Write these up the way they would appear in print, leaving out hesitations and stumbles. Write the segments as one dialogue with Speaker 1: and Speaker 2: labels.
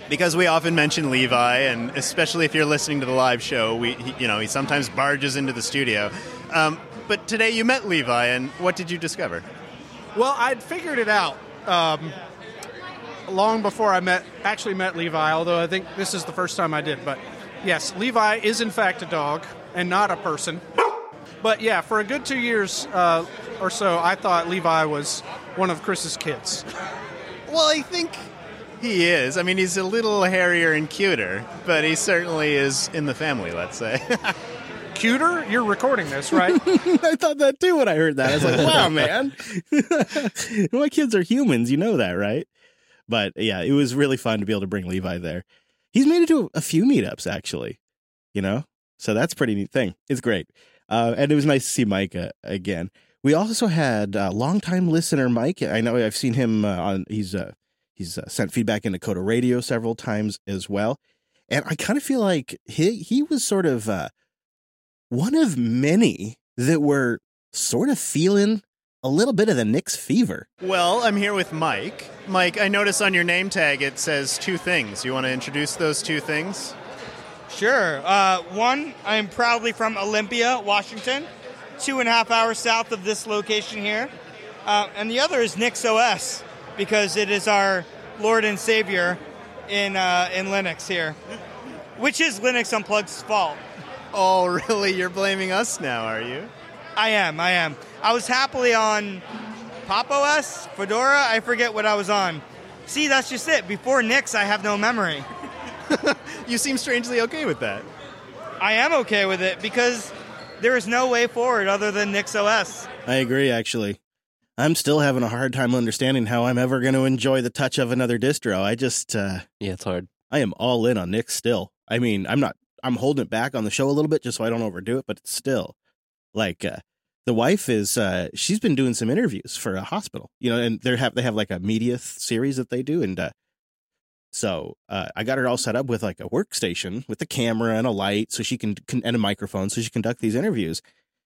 Speaker 1: Because we often mention Levi, and especially if you're listening to the live show, he sometimes barges into the studio. But today you met Levi, and what did you discover?
Speaker 2: Well, I'd figured it out long before I actually met Levi, although I think this is the first time I did. But yes, Levi is in fact a dog and not a person. But yeah, for a good 2 years or so, I thought Levi was one of Chris's kids.
Speaker 1: Well, I think he is. I mean, he's a little hairier and cuter, but he certainly is in the family, let's say.
Speaker 2: Cuter? You're recording this, right?
Speaker 3: I thought that too when I heard that. I was like, wow, man. My kids are humans. You know that, right? But yeah, it was really fun to be able to bring Levi there. He's made it to a few meetups, actually, so that's a pretty neat thing. It's great. And it was nice to see Mike again. We also had longtime listener Mike. I know I've seen him he's sent feedback into Coda Radio several times as well. And I kind of feel like he was sort of one of many that were sort of feeling a little bit of the Knicks fever.
Speaker 1: Well, I'm here with Mike. Mike, I notice on your name tag it says two things. You want to introduce those two things?
Speaker 4: Sure. One, I'm proudly from Olympia, Washington, 2.5 hours south of this location here. And the other is Knicks OS, because it is our Lord and Savior in Linux here, which is Linux Unplugged's fault.
Speaker 1: Oh, really? You're blaming us now, are you?
Speaker 4: I am. I was happily on Pop OS, Fedora, I forget what I was on. See, that's just it. Before Nix, I have no memory.
Speaker 1: You seem strangely okay with that.
Speaker 4: I am okay with it because there is no way forward other than Nix OS.
Speaker 3: I agree, actually. I'm still having a hard time understanding how I'm ever going to enjoy the touch of another distro. I just...
Speaker 5: yeah, it's hard.
Speaker 3: I am all in on Nix still. I mean, I'm holding it back on the show a little bit just so I don't overdo it, but it's still... Like, the wife is... she's been doing some interviews for a hospital, and they have like a media series that they do, and... So I got her all set up with like a workstation with a camera and a light so she can and a microphone so she can conduct these interviews.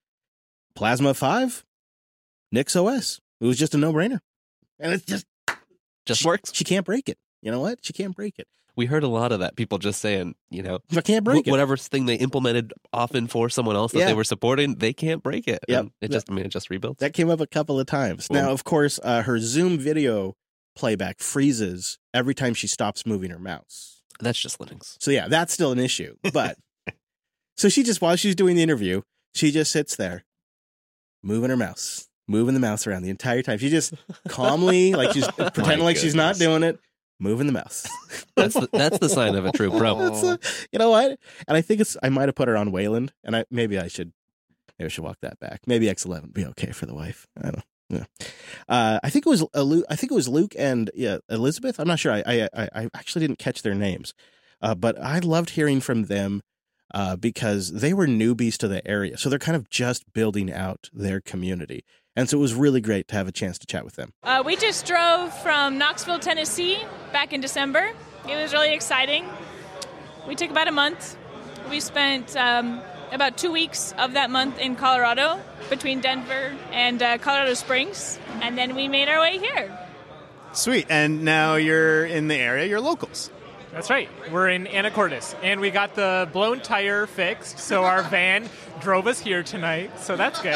Speaker 3: Plasma 5, Nix OS. It was just a no-brainer. And it's
Speaker 5: just works.
Speaker 3: She can't break it. You know what? She can't break it.
Speaker 5: We heard a lot of that. People just saying,
Speaker 3: I can't break it.
Speaker 5: Whatever thing they implemented often for someone else that they were supporting, they can't break it.
Speaker 3: Yep.
Speaker 5: It just rebuilds.
Speaker 3: That came up a couple of times. Now, of course, her Zoom video playback freezes every time she stops moving her mouse.
Speaker 5: That's just Linux.
Speaker 3: So yeah, that's still an issue. But so while she's doing the interview, she just sits there moving the mouse around the entire time. She just calmly, like she's pretending like she's not doing it, moving the mouse.
Speaker 5: That's the sign of a true pro.
Speaker 3: You know what? And I think I might have put her on Wayland, and maybe I should walk that back. Maybe X11 would be okay for the wife. I don't know. Yeah. I think it was Luke and Elizabeth. I'm not sure. I actually didn't catch their names, but I loved hearing from them because they were newbies to the area, so they're kind of just building out their community, and so it was really great to have a chance to chat with them.
Speaker 6: We just drove from Knoxville, Tennessee, back in December. It was really exciting. We took about a month. We spent about 2 weeks of that month in Colorado, between Denver and Colorado Springs, and then we made our way here.
Speaker 1: Sweet, and now you're in the area, you're locals.
Speaker 7: That's right, we're in Anacortes, and we got the blown tire fixed, so our van drove us here tonight, so that's good.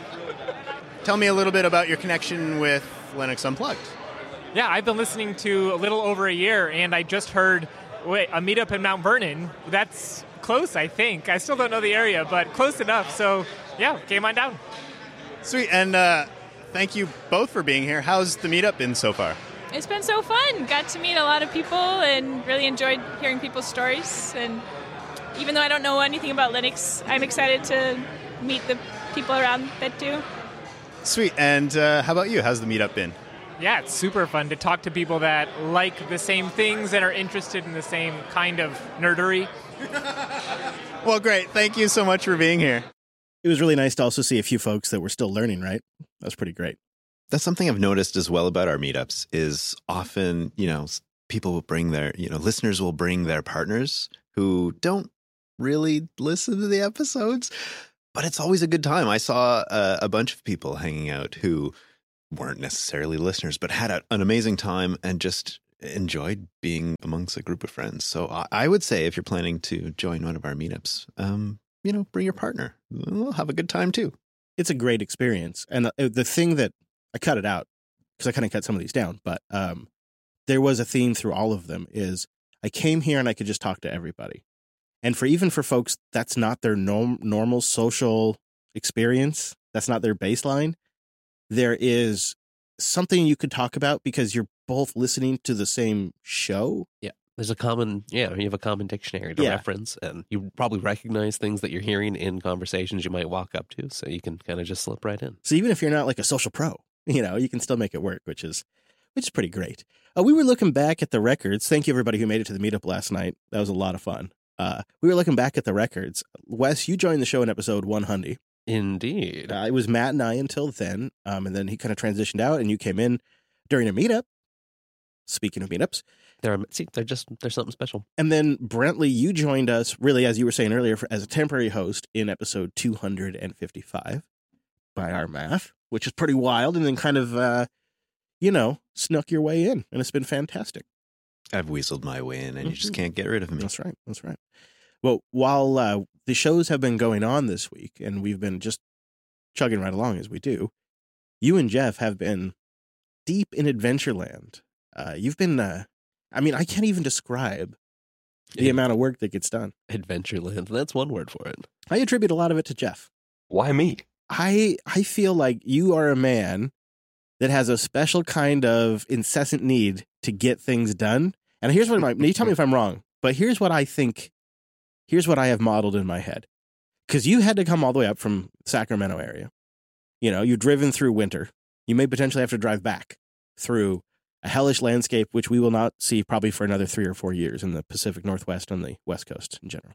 Speaker 1: Tell me a little bit about your connection with Linux Unplugged.
Speaker 7: Yeah, I've been listening to a little over a year, and I just heard a meetup in Mount Vernon. That's close, I think. I still don't know the area, but close enough. So, yeah, came on down.
Speaker 1: Sweet. And thank you both for being here. How's the meetup been so far?
Speaker 6: It's been so fun. Got to meet a lot of people and really enjoyed hearing people's stories. And even though I don't know anything about Linux, I'm excited to meet the people around that do.
Speaker 1: Sweet. And how about you? How's the meetup been?
Speaker 7: Yeah, it's super fun to talk to people that like the same things and are interested in the same kind of nerdery.
Speaker 1: Well, great. Thank you so much for being here.
Speaker 3: It was really nice to also see a few folks that were still learning, right? That was pretty great.
Speaker 8: That's something I've noticed as well about our meetups is often, people will bring their, listeners will bring their partners who don't really listen to the episodes, but it's always a good time. I saw a bunch of people hanging out who weren't necessarily listeners, but had an amazing time and just enjoyed being amongst a group of friends. So I would say if you're planning to join one of our meetups, bring your partner. We'll have a good time too.
Speaker 3: It's a great experience. And the thing that I cut it out because I kind of cut some of these down, but there was a theme through all of them is I came here and I could just talk to everybody. And even for folks, that's not their normal social experience. That's not their baseline. There is something you could talk about because you're both listening to the same show.
Speaker 5: Yeah. There's you have a common dictionary to reference, and you probably recognize things that you're hearing in conversations you might walk up to, so you can kind of just slip right in.
Speaker 3: So even if you're not like a social pro, you can still make it work, which is pretty great. We were looking back at the records. Thank you, everybody who made it to the meetup last night. That was a lot of fun. We were looking back at the records. Wes, you joined the show in episode 100.
Speaker 5: Indeed.
Speaker 3: It was Matt and I until then, and then he kind of transitioned out, and you came in during a meetup. Speaking of meetups.
Speaker 5: There's something special.
Speaker 3: And then, Brentley, you joined us, really, as you were saying earlier, as a temporary host in episode 255 by our math, which is pretty wild, and then kind of, snuck your way in, and it's been fantastic.
Speaker 8: I've weaseled my way in, and you just can't get rid of me.
Speaker 3: That's right. Well, while the shows have been going on this week, and we've been just chugging right along as we do, you and Jeff have been deep in Adventureland. You've been, I can't even describe the amount of work that gets done.
Speaker 5: Adventureland, that's one word for it.
Speaker 3: I attribute a lot of it to Jeff.
Speaker 9: Why me?
Speaker 3: I feel like you are a man that has a special kind of incessant need to get things done. And here's what you tell me if I'm wrong, but here's what I think. Here's what I have modeled in my head. Because you had to come all the way up from Sacramento area. You've driven through winter. You may potentially have to drive back through a hellish landscape, which we will not see probably for another 3 or 4 years in the Pacific Northwest and the West Coast in general.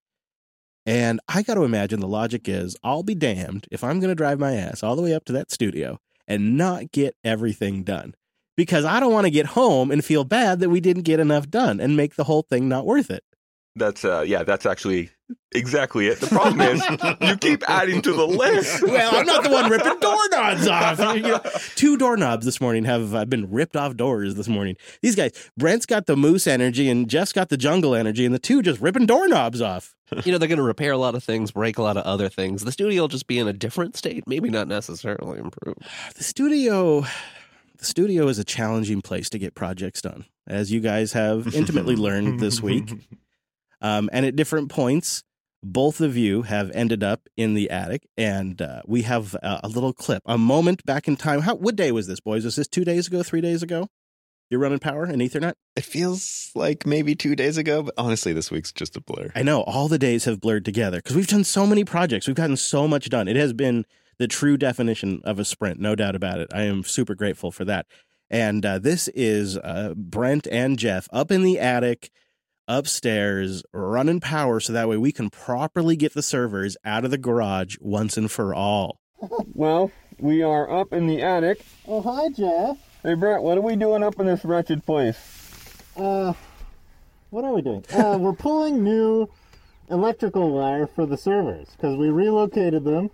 Speaker 3: And I got to imagine the logic is, I'll be damned if I'm going to drive my ass all the way up to that studio and not get everything done. Because I don't want to get home and feel bad that we didn't get enough done and make the whole thing not worth it.
Speaker 9: That's actually exactly it. The problem is you keep adding to the list.
Speaker 3: Well, I'm not the one ripping doorknobs off. 2 doorknobs this morning have been ripped off doors this morning. These guys, Brent's got the moose energy and Jeff's got the jungle energy, and the 2 just ripping doorknobs off.
Speaker 5: They're going to repair a lot of things, break a lot of other things. The studio will just be in a different state, maybe not necessarily improved.
Speaker 3: The studio is a challenging place to get projects done, as you guys have intimately learned this week. And at different points, both of you have ended up in the attic, and we have a little clip, a moment back in time. What day was this, boys? Was this 2 days ago, 3 days ago? You're running power and Ethernet?
Speaker 8: It feels like maybe 2 days ago, but honestly, this week's just a blur.
Speaker 3: I know. All the days have blurred together because we've done so many projects. We've gotten so much done. It has been the true definition of a sprint, no doubt about it. I am super grateful for that. And this is Brent and Jeff up in the attic, upstairs, running power so that way we can properly get the servers out of the garage once and for all.
Speaker 10: Well, we are up in the attic.
Speaker 11: Oh, hi, Jeff.
Speaker 10: Hey, Brent, what are we doing up in this wretched place?
Speaker 11: What are we doing? We're pulling new electrical wire for the servers because we relocated them,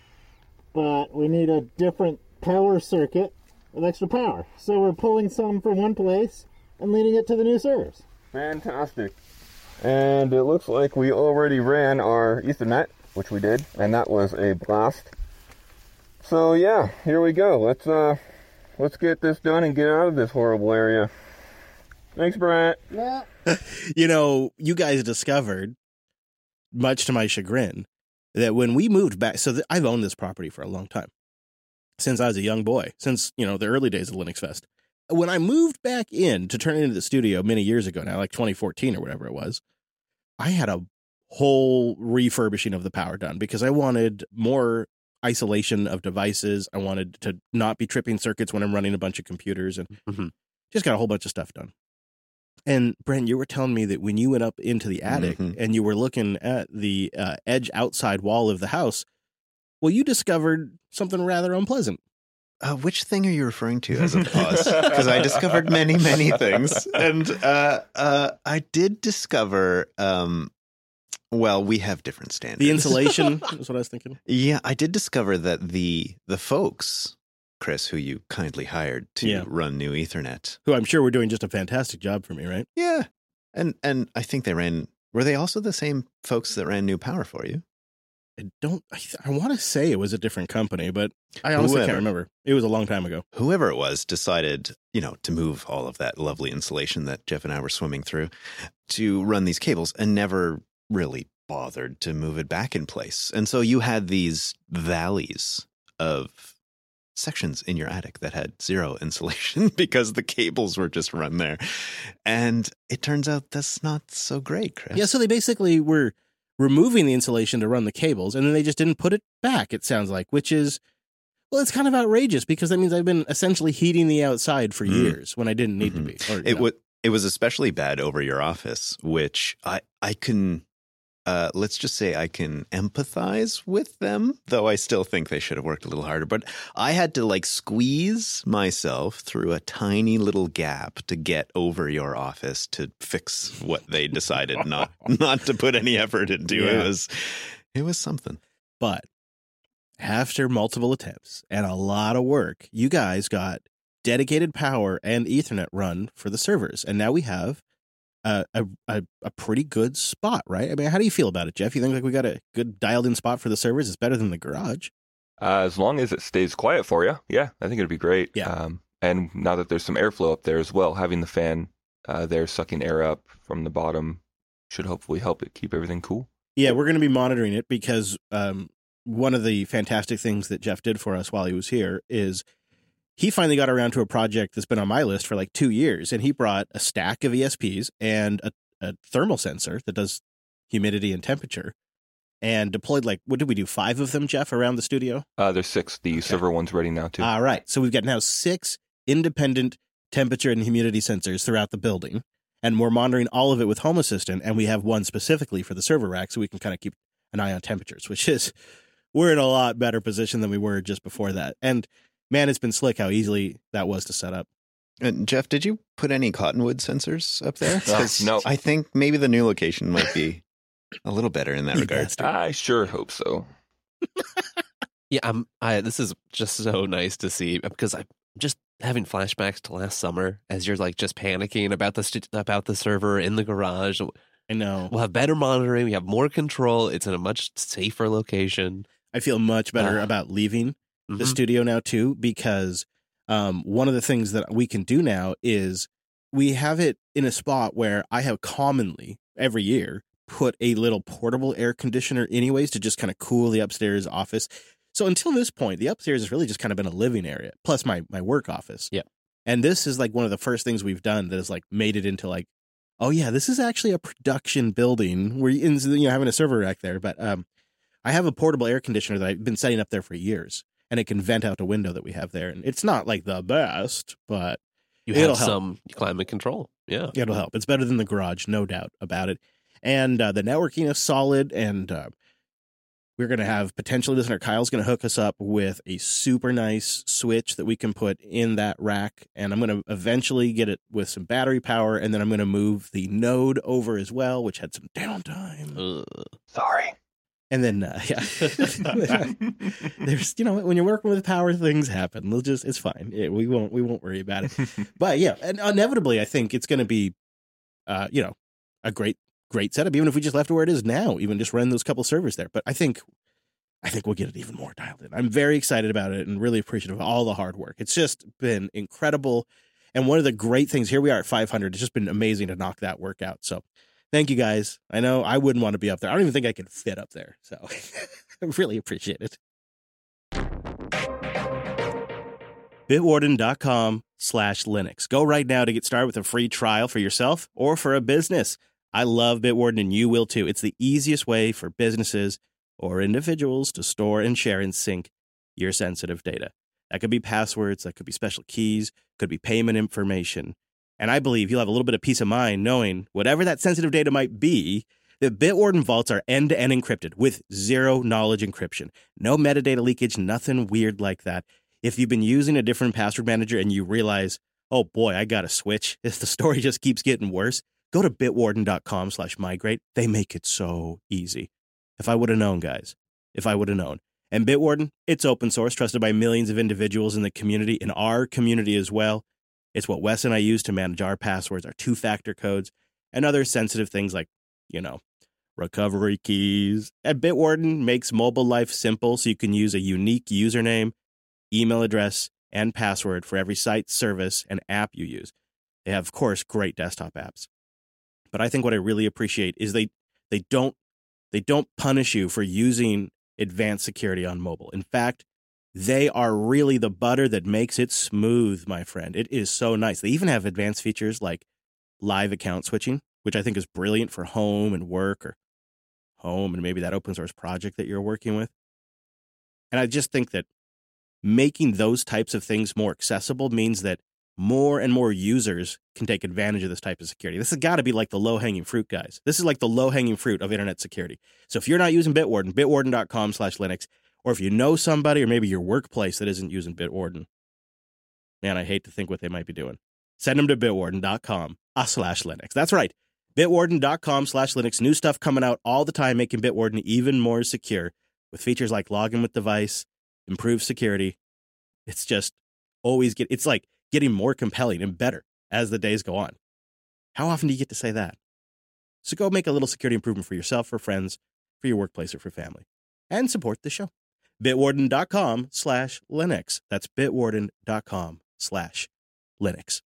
Speaker 11: but we need a different power circuit with extra power. So we're pulling some from one place and leading it to the new servers.
Speaker 10: Fantastic. And it looks like we already ran our Ethernet, which we did, and that was a blast. So yeah, here we go. Let's get this done and get out of this horrible area. Thanks, Brent.
Speaker 11: Yeah.
Speaker 3: You guys discovered, much to my chagrin, that when we moved back, I've owned this property for a long time, since I was a young boy, since, the early days of Linux Fest. When I moved back in to turn it into the studio many years ago now, like 2014 or whatever it was, I had a whole refurbishing of the power done because I wanted more isolation of devices. I wanted to not be tripping circuits when I'm running a bunch of computers and just got a whole bunch of stuff done. And Brent, you were telling me that when you went up into the attic and you were looking at the edge outside wall of the house, well, you discovered something rather unpleasant.
Speaker 8: Which thing are you referring to as a pause? Because I discovered many, many things. And I did discover, we have different standards.
Speaker 3: The insulation is what I was thinking.
Speaker 8: Yeah, I did discover that the folks Chris, who you kindly hired to run New Ethernet.
Speaker 3: Who I'm sure were doing just a fantastic job for me, right?
Speaker 8: Yeah. And I think were they also the same folks that ran New Power for you?
Speaker 3: I want to say it was a different company, but I honestly can't remember. It was a long time ago.
Speaker 8: Whoever it was decided, to move all of that lovely insulation that Jeff and I were swimming through to run these cables and never really bothered to move it back in place. And so you had these valleys of sections in your attic that had zero insulation because the cables were just run there. And it turns out that's not so great, Chris.
Speaker 3: Yeah, so they basically were removing the insulation to run the cables, and then they just didn't put it back, it sounds like, which is, well, it's kind of outrageous because that means I've been essentially heating the outside for years when I didn't need to be. Or,
Speaker 8: it was especially bad over your office, which I can... let's just say I can empathize with them, though I still think they should have worked a little harder. But I had to squeeze myself through a tiny little gap to get over your office to fix what they decided not to put any effort into. Yeah. It was something.
Speaker 3: But after multiple attempts and a lot of work, you guys got dedicated power and Ethernet run for the servers. And now we have a pretty good spot, right? I mean, how do you feel about it, Jeff? You think we got a good dialed in spot for the servers? It's better than the garage.
Speaker 9: As long as it stays quiet for you, yeah, I think it'd be great.
Speaker 3: Yeah.
Speaker 9: And now that there's some airflow up there as well, having the fan there sucking air up from the bottom should hopefully help it keep everything cool.
Speaker 3: Yeah, we're going to be monitoring it because one of the fantastic things that Jeff did for us while he was here is he finally got around to a project that's been on my list for 2 years, and he brought a stack of ESPs and a thermal sensor that does humidity and temperature, and deployed what did we do, 5 of them, Jeff, around the studio?
Speaker 9: There's 6. The server one's ready now, too.
Speaker 3: All right. So we've got now 6 independent temperature and humidity sensors throughout the building, and we're monitoring all of it with Home Assistant, and we have one specifically for the server rack so we can kind of keep an eye on temperatures, which is, we're in a lot better position than we were just before that. And man, it's been slick how easily that was to set up.
Speaker 8: And Jeff, did you put any Cottonwood sensors up there?
Speaker 9: No.
Speaker 8: I think maybe the new location might be a little better in that regard.
Speaker 9: I sure hope so.
Speaker 5: Yeah, this is just so nice to see because I'm just having flashbacks to last summer as you're just panicking about the server in the garage.
Speaker 3: I know.
Speaker 5: We'll have better monitoring. We have more control. It's in a much safer location.
Speaker 3: I feel much better about leaving the studio now too, because one of the things that we can do now is we have it in a spot where I have commonly every year put a little portable air conditioner anyways to just kind of cool the upstairs office. So until this point, the upstairs has really just kind of been a living area plus my work office.
Speaker 5: Yeah.
Speaker 3: And this is one of the first things we've done that has made it into oh yeah, this is actually a production building where having a server rack there. But I have a portable air conditioner that I've been setting up there for years. And it can vent out a window that we have there. And it's not the best, but
Speaker 5: it'll have some climate control. Yeah.
Speaker 3: It'll help. It's better than the garage, no doubt about it. And the networking is solid. And we're going to have potentially listener Kyle's going to hook us up with a super nice switch that we can put in that rack. And I'm going to eventually get it with some battery power. And then I'm going to move the node over as well, which had some downtime.
Speaker 9: Sorry.
Speaker 3: And then, there's, when you're working with power, things happen. It's fine. We won't worry about it. But yeah, and inevitably, I think it's going to be, a great setup. Even if we just left it where it is now, even just run those couple servers there. But I think we'll get it even more dialed in. I'm very excited about it and really appreciative of all the hard work. It's just been incredible. And one of the great things, here we are at 500. It's just been amazing to knock that work out. So thank you, guys. I know I wouldn't want to be up there. I don't even think I could fit up there. So I really appreciate it. Bitwarden.com/Linux. Go right now to get started with a free trial for yourself or for a business. I love Bitwarden and you will too. It's the easiest way for businesses or individuals to store and share and sync your sensitive data. That could be passwords, that could be special keys, could be payment information. And I believe you'll have a little bit of peace of mind knowing whatever that sensitive data might be, the Bitwarden vaults are end-to-end encrypted with zero-knowledge encryption. No metadata leakage, nothing weird like that. If you've been using a different password manager and you realize, oh boy, I got to switch, if the story just keeps getting worse, go to bitwarden.com/migrate. They make it so easy. If I would have known, guys, if I would have known. And Bitwarden, it's open source, trusted by millions of individuals in the community, in our community as well. It's what Wes and I use to manage our passwords, our two-factor codes, and other sensitive things like, recovery keys. And Bitwarden makes mobile life simple so you can use a unique username, email address, and password for every site, service, and app you use. They have, of course, great desktop apps. But I think what I really appreciate is they don't punish you for using advanced security on mobile. In fact, they are really the butter that makes it smooth, my friend. It is so nice. They even have advanced features like live account switching, which I think is brilliant for home and work, or home and maybe that open source project that you're working with. And I just think that making those types of things more accessible means that more and more users can take advantage of this type of security. This has got to be like the low-hanging fruit, guys. This is like the low-hanging fruit of internet security. So if you're not using Bitwarden, bitwarden.com/Linux, or if you know somebody or maybe your workplace that isn't using Bitwarden, man, I hate to think what they might be doing. Send them to bitwarden.com/Linux. That's right. Bitwarden.com/Linux. New stuff coming out all the time, making Bitwarden even more secure with features like login with device, improved security. It's just always it's like getting more compelling and better as the days go on. How often do you get to say that? So go make a little security improvement for yourself, for friends, for your workplace, or for family. And support the show. Bitwarden.com/Linux. That's bitwarden.com/Linux.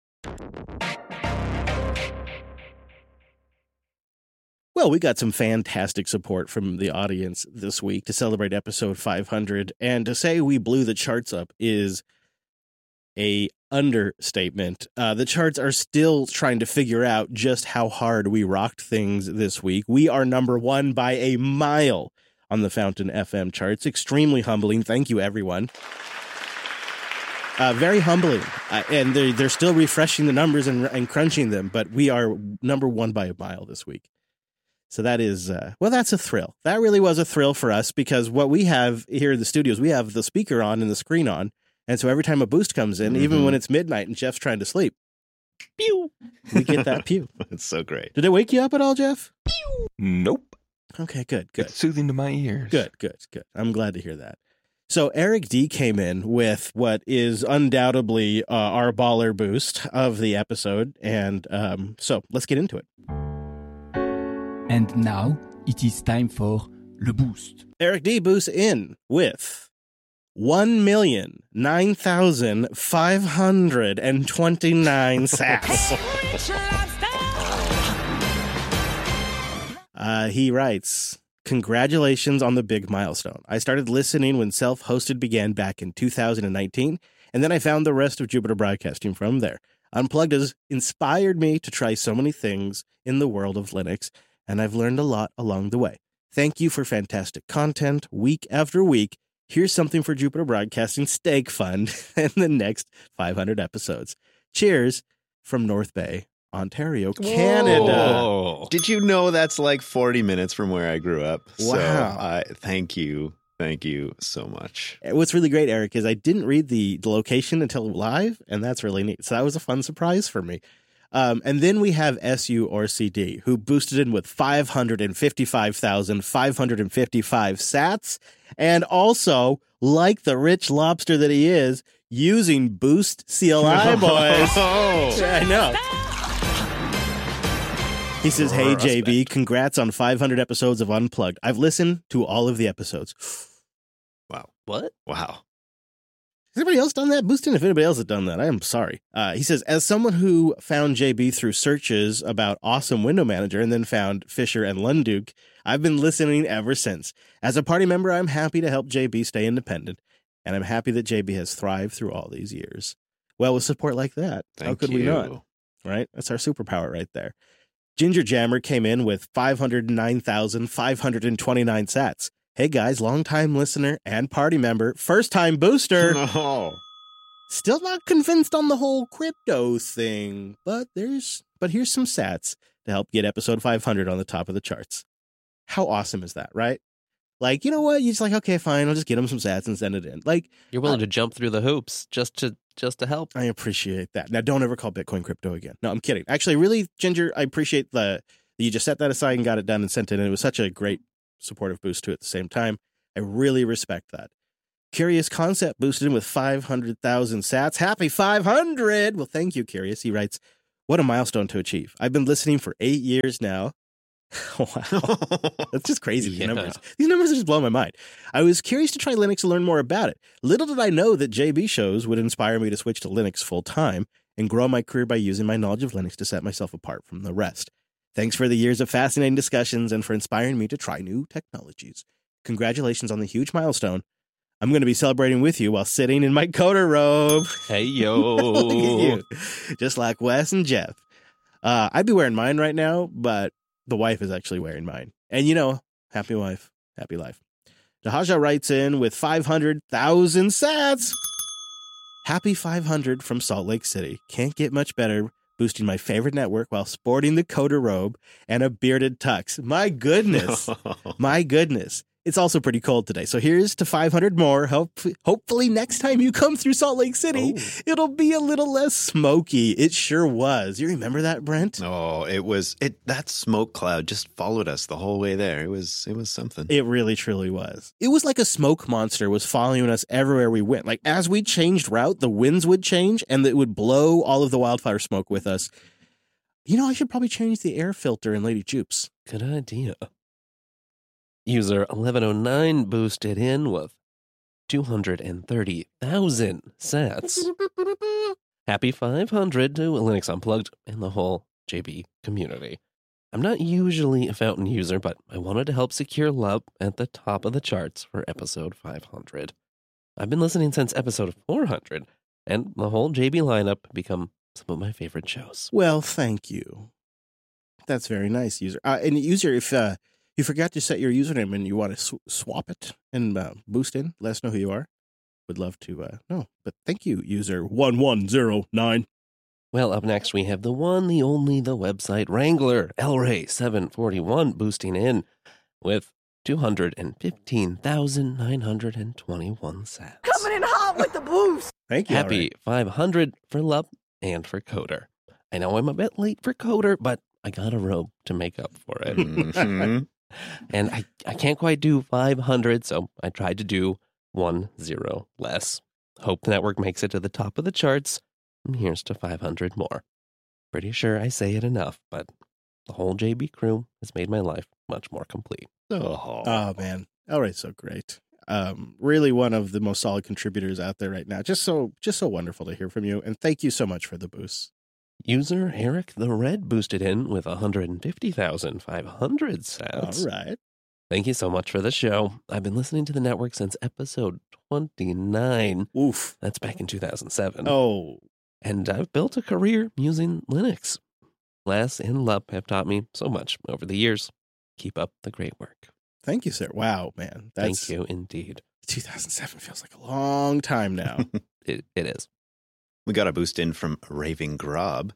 Speaker 3: Well, we got some fantastic support from the audience this week to celebrate episode 500. And to say we blew the charts up is a understatement. The charts are still trying to figure out just how hard we rocked things this week. We are number one by a mile on the Fountain FM charts. Extremely humbling. Thank you, everyone. Very humbling. And they're still refreshing the numbers and crunching them, but we are number one by a mile this week. So that is, that's a thrill. That really was a thrill for us, because what we have here in the studios, we have the speaker on and the screen on. And so every time a boost comes in, even when it's midnight and Jeff's trying to sleep, pew, we get that pew.
Speaker 8: It's so great.
Speaker 3: Did it wake you up at all, Jeff?
Speaker 9: Pew. Nope.
Speaker 3: Okay, good.
Speaker 9: It's soothing to my ears.
Speaker 3: Good. I'm glad to hear that. So Eric D came in with what is undoubtedly our baller boost of the episode. And so let's get into it.
Speaker 12: And now it is time for Le Boost.
Speaker 3: Eric D boosts in with 1,009,529 sats. He writes, congratulations on the big milestone. I started listening when self-hosted began back in 2019, and then I found the rest of Jupiter Broadcasting from there. Unplugged has inspired me to try so many things in the world of Linux, and I've learned a lot along the way. Thank you for fantastic content week after week. Here's something for Jupiter Broadcasting Stake Fund and the next 500 episodes. Cheers from North Bay, Ontario, Canada.
Speaker 8: Whoa. Did you know that's like 40 minutes from where I grew up?
Speaker 3: Wow.
Speaker 8: So thank you. Thank you so much.
Speaker 3: What's really great, Eric, is I didn't read the location until live, and that's really neat. So that was a fun surprise for me. And then we have SU or CD, who boosted in with 555,555 sats, and also, like the rich lobster that he is, using Boost CLI, boys. I know. He says, hey, JB, congrats on 500 episodes of Unplugged. I've listened to all of the episodes.
Speaker 8: Wow.
Speaker 5: What?
Speaker 8: Wow.
Speaker 3: Has anybody else done that? Boosting, if anybody else has done that, I am sorry. He says, as someone who found JB through searches about Awesome Window Manager and then found Fisher and Lunduke, I've been listening ever since. As a party member, I'm happy to help JB stay independent, and I'm happy that JB has thrived through all these years. Well, with support like that, how could we not? Right? That's our superpower right there. Ginger Jammer came in with 509,529 sats. Hey guys, long-time listener and party member, first-time booster.
Speaker 8: Oh.
Speaker 3: Still not convinced on the whole crypto thing, but here's some sats to help get episode 500 on the top of the charts. How awesome is that, right? Like, you know what? You're just like, okay, fine, I'll just get them some sats and send it in. Like,
Speaker 5: you're willing to jump through the hoops just to help.
Speaker 3: I appreciate that. Now, don't ever call Bitcoin crypto again. No, I'm kidding. Actually, really, Ginger, I appreciate that you just set that aside and got it done and sent it in. It was such a great supportive boost to it at the same time. I really respect that. Curious Concept boosted in with 500,000 sats. Happy 500! Well, thank you, Curious. He writes, what a milestone to achieve. I've been listening for 8 years now. Wow. That's just crazy, these numbers. These numbers are just blowing my mind. I was curious to try Linux and learn more about it. Little did I know that JB shows would inspire me to switch to Linux full time and grow my career by using my knowledge of Linux to set myself apart from the rest. Thanks for the years of fascinating discussions and for inspiring me to try new technologies. Congratulations on the huge milestone. I'm going to be celebrating with you while sitting in my coder robe.
Speaker 5: Hey, yo.
Speaker 3: Just like Wes and Jeff. I'd be wearing mine right now, but the wife is actually wearing mine. And happy wife, happy life. Dahaja writes in with 500,000 sats. Happy 500 from Salt Lake City. Can't get much better boosting my favorite network while sporting the coder robe and a bearded tux. My goodness. My goodness. It's also pretty cold today. So here's to 500 more. Hopefully next time you come through Salt Lake City, it'll be a little less smoky. It sure was. You remember that, Brent?
Speaker 8: Oh, that smoke cloud just followed us the whole way there. It was something.
Speaker 3: It really, truly was. It was like a smoke monster was following us everywhere we went. Like as we changed route, the winds would change and it would blow all of the wildfire smoke with us. I should probably change the air filter in Lady Jupes.
Speaker 5: Good idea. User 1109 boosted in with 230,000 sats. Happy 500 to Linux Unplugged and the whole JB community. I'm not usually a Fountain user, but I wanted to help secure love at the top of the charts for episode 500. I've been listening since episode 400, and the whole JB lineup become some of my favorite shows.
Speaker 3: Well, thank you. That's very nice, user. And user, if you forgot to set your username and you want to swap it and boost in, let us know who you are. Would love to know. But thank you, user 1109.
Speaker 5: Well, up next we have the one, the only, the website Wrangler, Elray741 boosting in with 215,921 sats.
Speaker 13: Coming in hot with the boost.
Speaker 3: Thank you.
Speaker 5: Happy 500 for Lup and for Coder. I know I'm a bit late for Coder, but I got a robe to make up for it.
Speaker 8: Mm-hmm.
Speaker 5: And I can't quite do 500, so I tried to do 10 less. Hope the network makes it to the top of the charts. And here's to 500 more. Pretty sure I say it enough, but the whole JB crew has made my life much more complete.
Speaker 3: Oh man. All right, so great. Really one of the most solid contributors out there right now. Just so wonderful to hear from you. And thank you so much for the boost.
Speaker 5: User Eric the Red boosted in with 150,500 sats.
Speaker 3: All right.
Speaker 5: Thank you so much for the show. I've been listening to the network since episode 29.
Speaker 3: Oof.
Speaker 5: That's back in 2007.
Speaker 3: Oh.
Speaker 5: And I've built a career using Linux. Les and Lup have taught me so much over the years. Keep up the great work.
Speaker 3: Thank you, sir. Wow, man.
Speaker 5: Thank you indeed.
Speaker 3: 2007 feels like a long time now.
Speaker 5: It is.
Speaker 8: We got a boost in from Raving Grob,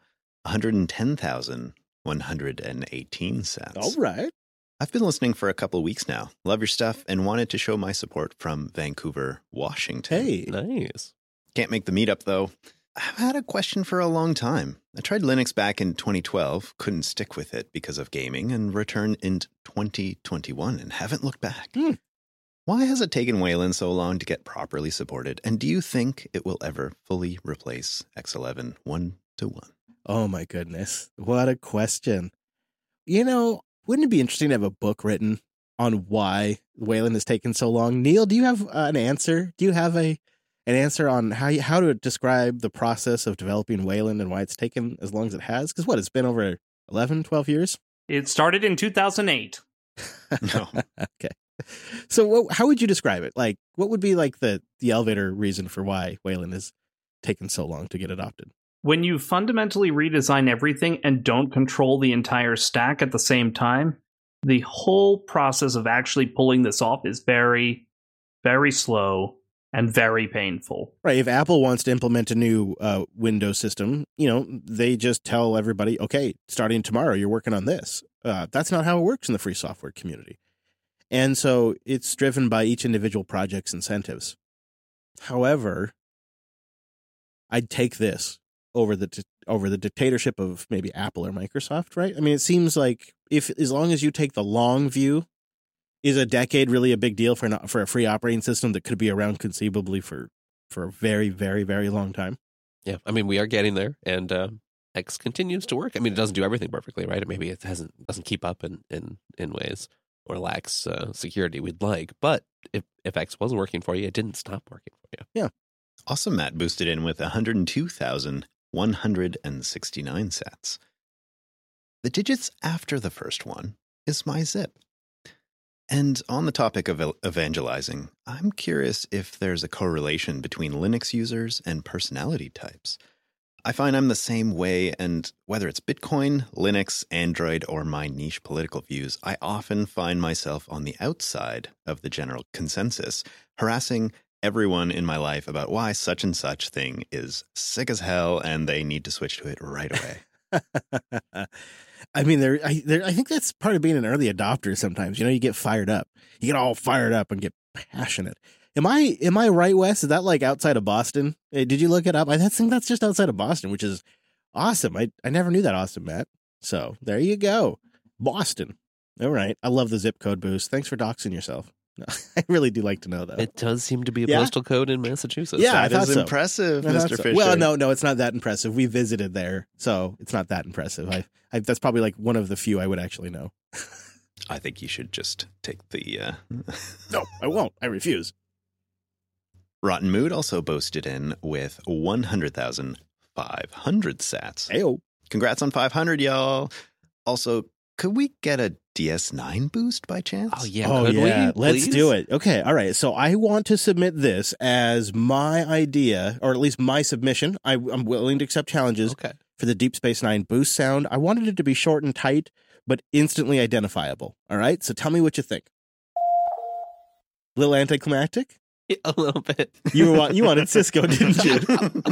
Speaker 8: 110,118 sats.
Speaker 3: All right.
Speaker 8: I've been listening for a couple of weeks now. Love your stuff and wanted to show my support from Vancouver, Washington.
Speaker 3: Hey.
Speaker 5: Nice.
Speaker 8: Can't make the meetup, though. I've had a question for a long time. I tried Linux back in 2012, couldn't stick with it because of gaming, and returned in 2021 and haven't looked back. Why has it taken Wayland so long to get properly supported? And do you think it will ever fully replace X11 1-to-1?
Speaker 3: Oh my goodness. What a question. Wouldn't it be interesting to have a book written on why Wayland has taken so long? Neil, do you have an answer? Do you have an answer on how to describe the process of developing Wayland and why it's taken as long as it has? Because it's been over 11, 12 years?
Speaker 14: It started in 2008.
Speaker 8: No.
Speaker 3: Okay. So how would you describe it? Like, what would be like the elevator reason for why Wayland has taken so long to get adopted?
Speaker 14: When you fundamentally redesign everything and don't control the entire stack at the same time, the whole process of actually pulling this off is very, very slow and very painful.
Speaker 3: Right. If Apple wants to implement a new Windows system, they just tell everybody, okay, starting tomorrow, you're working on this. That's not how it works in the free software community. And so it's driven by each individual project's incentives. However, I'd take this over the dictatorship of maybe Apple or Microsoft, right? I mean, it seems like as long as you take the long view is a decade really a big deal for a free operating system that could be around conceivably for a very, very, very long time?
Speaker 5: Yeah, I mean, we are getting there, and X continues to work. I mean, it doesn't do everything perfectly, right? Maybe it doesn't keep up in ways or lacks security we'd like. But if X wasn't working for you, it didn't stop working for you.
Speaker 3: Yeah.
Speaker 8: Awesome Matt boosted in with 102,169 sats. The digits after the first one is my zip. And on the topic of evangelizing, I'm curious if there's a correlation between Linux users and personality types. I find I'm the same way, and whether it's Bitcoin, Linux, Android, or my niche political views, I often find myself on the outside of the general consensus, harassing everyone in my life about why such and such thing is sick as hell and they need to switch to it right away.
Speaker 3: I mean, I think that's part of being an early adopter sometimes. You get fired up. You get all fired up and get passionate. Am I right, Wes? Is that like outside of Boston? Did you look it up? I think that's just outside of Boston, which is awesome. I never knew that, Austin, Matt. So there you go. Boston. All right. I love the zip code boost. Thanks for doxing yourself. I really do like to know, though.
Speaker 5: It does seem to be a postal code in Massachusetts.
Speaker 3: Yeah, I thought
Speaker 8: That is
Speaker 3: so.
Speaker 8: impressive, Mr. Fisher.
Speaker 3: Well, no, it's not that impressive. We visited there, so it's not that impressive. I that's probably like one of the few I would actually know.
Speaker 8: I think you should just take the...
Speaker 3: No, I won't. I refuse.
Speaker 8: Rotten Mood also boasted in with 100,500 sats.
Speaker 3: Heyo.
Speaker 8: Congrats on 500, y'all. Also, could we get a DS9 boost by chance?
Speaker 5: Oh, yeah.
Speaker 3: Oh,
Speaker 5: Could
Speaker 3: yeah.
Speaker 5: we,
Speaker 3: Let's
Speaker 5: please?
Speaker 3: do it. Okay. All right. So I want to submit this as my idea, or at least my submission. I'm willing to accept challenges for the Deep Space Nine boost sound. I wanted it to be short and tight, but instantly identifiable. All right. So tell me what you think. A little anticlimactic?
Speaker 5: Yeah, a little bit.
Speaker 3: You wanted Cisco, didn't you?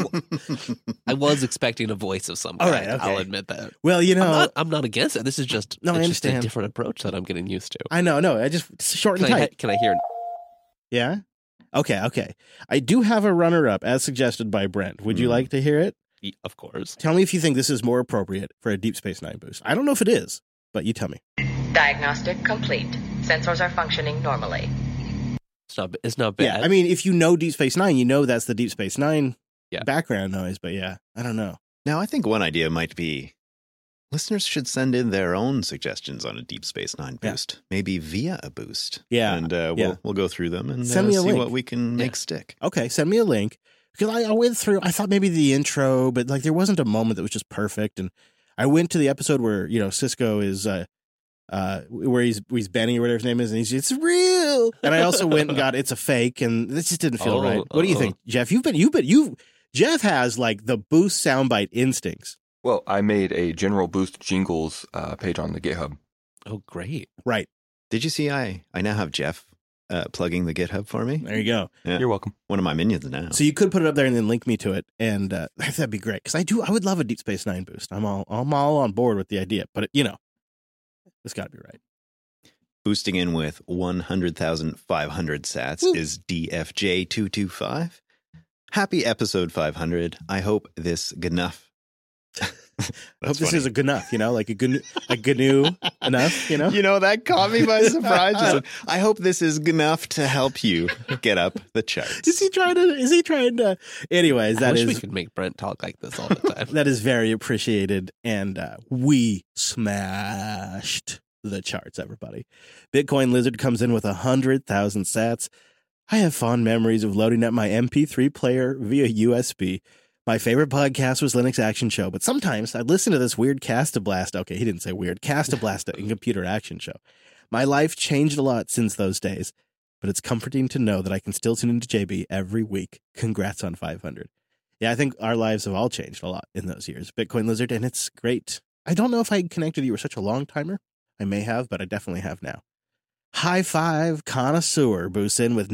Speaker 5: I was expecting a voice of some
Speaker 3: All
Speaker 5: kind.
Speaker 3: right, okay.
Speaker 5: I'll admit that.
Speaker 3: Well,
Speaker 5: I'm not against it. This is just
Speaker 3: No, I
Speaker 5: it's just a
Speaker 3: understand.
Speaker 5: different approach that I'm getting used to.
Speaker 3: I know. No, I just short and tight.
Speaker 5: Can I hear?
Speaker 3: Yeah? Okay. I do have a runner-up as suggested by Brent. Would you like to hear it?
Speaker 5: Of course.
Speaker 3: Tell me if you think this is more appropriate for a Deep Space Nine boost. I don't know if it is, but you tell me.
Speaker 15: Diagnostic complete. Sensors are functioning normally.
Speaker 5: It's not bad.
Speaker 3: Yeah, I mean, if you know Deep Space Nine, you know that's the Deep Space Nine background noise, but yeah, I don't know.
Speaker 8: Now, I think one idea might be listeners should send in their own suggestions on a Deep Space Nine boost, maybe via a boost.
Speaker 3: Yeah.
Speaker 8: And we'll go through them and
Speaker 3: Send me a
Speaker 8: see
Speaker 3: link.
Speaker 8: what we can make stick.
Speaker 3: Okay, send me a link. Because I went through, I thought maybe the intro, but like there wasn't a moment that was just perfect. And I went to the episode where, Cisco is, where he's Benny or whatever his name is, and he's it's real. And I also went and got It's a Fake, and this just didn't feel right. What do you think, Jeff? Jeff has like the boost soundbite instincts.
Speaker 9: Well, I made a General Boost Jingles page on the GitHub.
Speaker 5: Oh, great.
Speaker 3: Right.
Speaker 8: Did you see I now have Jeff plugging the GitHub for me?
Speaker 3: There you go.
Speaker 8: Yeah.
Speaker 9: You're welcome.
Speaker 8: One of my minions now.
Speaker 3: So you could put it up there and then link me to it, and that'd be great. Because I would love a Deep Space Nine boost. I'm all on board with the idea, but it's got to be right.
Speaker 8: Boosting in with 100,500 sats is DFJ225. Happy episode 500. I hope this enough.
Speaker 3: I hope this is a enough, like a GNU enough,
Speaker 8: that caught me by surprise. I hope this is enough to help you get up the charts.
Speaker 3: Is he trying to? Anyways,
Speaker 5: I wish we could make Brent talk like this all the time.
Speaker 3: That is very appreciated, and we smashed the charts, everybody. Bitcoin Lizard comes in with 100,000 sats. I have fond memories of loading up my MP3 player via USB. My favorite podcast was Linux Action Show, but sometimes I'd listen to this weird Castablast. Okay, he didn't say weird. Castablast in Computer Action Show. My life changed a lot since those days, but it's comforting to know that I can still tune into JB every week. Congrats on 500. Yeah, I think our lives have all changed a lot in those years. Bitcoin Lizard, and it's great. I don't know if I connected you were such a long timer. I may have, but I definitely have now. High Five Connoisseur boosts in with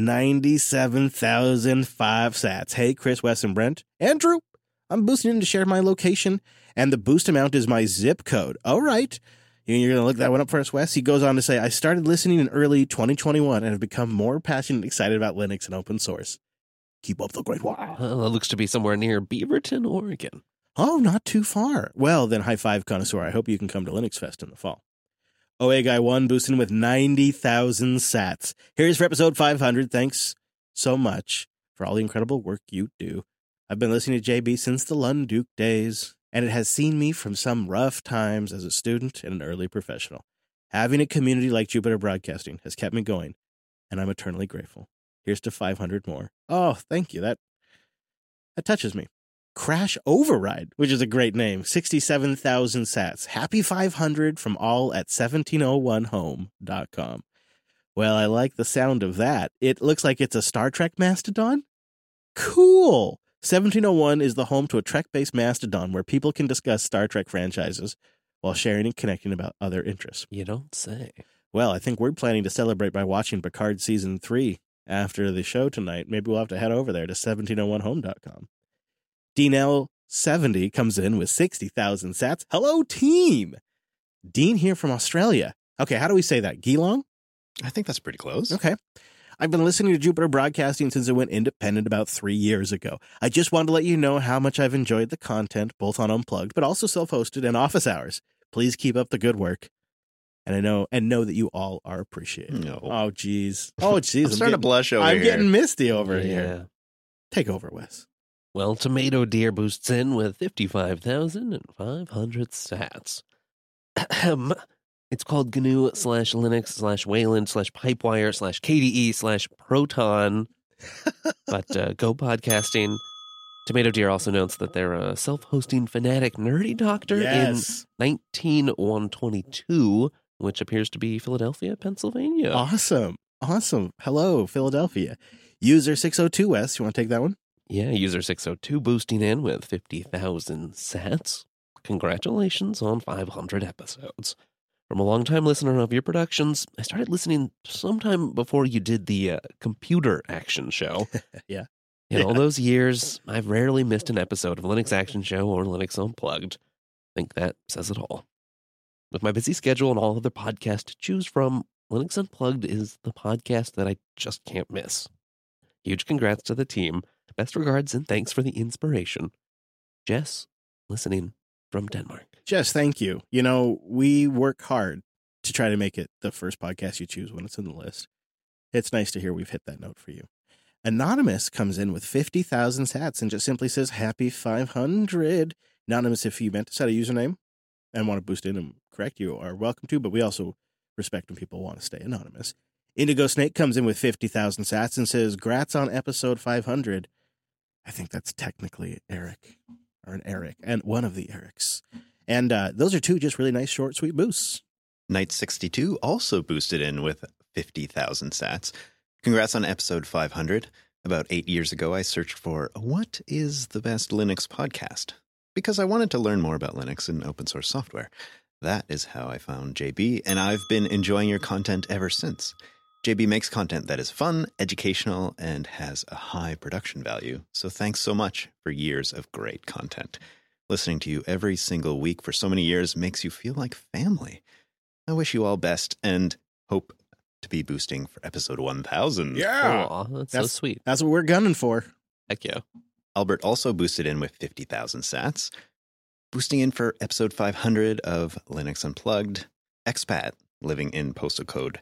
Speaker 3: 97,005 sats. Hey, Chris, Wes, and Brent. Andrew, I'm boosting in to share my location, and the boost amount is my zip code. All right. You're going to look that one up for us, Wes? He goes on to say, I started listening in early 2021 and have become more passionate and excited about Linux and open source. Keep up the great work.
Speaker 5: Well, it looks to be somewhere near Beaverton, Oregon.
Speaker 3: Oh, not too far. Well, then, High Five Connoisseur, I hope you can come to Linux Fest in the fall. OA Guy 1 boosting with 90,000 sats. Here's for episode 500. Thanks so much for all the incredible work you do. I've been listening to JB since the Lunduke days, and it has seen me from some rough times as a student and an early professional. Having a community like Jupiter Broadcasting has kept me going, and I'm eternally grateful. Here's to 500 more. Oh, thank you. That touches me. Crash Override, which is a great name. 67,000 sats. Happy 500 from all at 1701home.com. Well, I like the sound of that. It looks like it's a Star Trek mastodon. Cool. 1701 is the home to a Trek-based mastodon where people can discuss Star Trek franchises while sharing and connecting about other interests.
Speaker 5: You don't say.
Speaker 3: Well, I think we're planning to celebrate by watching Picard Season 3 after the show tonight. Maybe we'll have to head over there to 1701home.com. DeanL70 comes in with 60,000 sats. Hello, team. Dean here from Australia. Okay, how do we say that? Geelong?
Speaker 8: I think that's pretty close.
Speaker 3: Okay. I've been listening to Jupiter Broadcasting since it went independent about 3 years ago. I just wanted to let you know how much I've enjoyed the content, both on Unplugged, but also self-hosted and office hours. Please keep up the good work. And know that you all are appreciated.
Speaker 8: No.
Speaker 3: Oh, geez. Oh, geez.
Speaker 8: I'm starting to blush over
Speaker 3: I'm
Speaker 8: here.
Speaker 3: getting misty over here. Take over, Wes.
Speaker 5: Well, Tomato Deer boosts in with 55,500 sats. It's called GNU/Linux/Wayland/Pipewire/KDE/Proton. But Go Podcasting. Tomato Deer also notes that they're a self-hosting fanatic nerdy doctor in 19122, which appears to be Philadelphia, Pennsylvania.
Speaker 3: Awesome. Hello, Philadelphia. User 602S, you want to take that one?
Speaker 5: Yeah, user 602 boosting in with 50,000 sats. Congratulations on 500 episodes. From a longtime listener of your productions, I started listening sometime before you did the computer action show.
Speaker 3: Yeah.
Speaker 5: In all those years, I've rarely missed an episode of Linux Action Show or Linux Unplugged. I think that says it all. With my busy schedule and all other podcasts to choose from, Linux Unplugged is the podcast that I just can't miss. Huge congrats to the team. Best regards and thanks for the inspiration. Jess, listening from Denmark.
Speaker 3: Jess, thank you. You know, we work hard to try to make it the first podcast you choose when it's in the list. It's nice to hear we've hit that note for you. Anonymous comes in with 50,000 sats and just simply says, Happy 500. Anonymous, if you meant to set a username and want to boost in and correct, you are welcome to, but we also respect when people want to stay anonymous. Indigo Snake comes in with 50,000 sats and says, Grats on episode 500. I think that's technically Eric, or an Eric, and one of the Erics. And those are two just really nice, short, sweet boosts.
Speaker 8: Knight62 also boosted in with 50,000 sats. Congrats on episode 500. About 8 years ago, I searched for what is the best Linux podcast? Because I wanted to learn more about Linux and open source software. That is how I found JB, and I've been enjoying your content ever since. JB makes content that is fun, educational, and has a high production value. So thanks so much for years of great content. Listening to you every single week for so many years makes you feel like family. I wish you all best and hope to be boosting for episode 1000.
Speaker 3: Yeah.
Speaker 5: Aw, that's so sweet.
Speaker 3: That's what we're gunning for.
Speaker 5: Heck yeah.
Speaker 8: Albert also boosted in with 50,000 sats. Boosting in for episode 500 of Linux Unplugged. Expat, living in postal code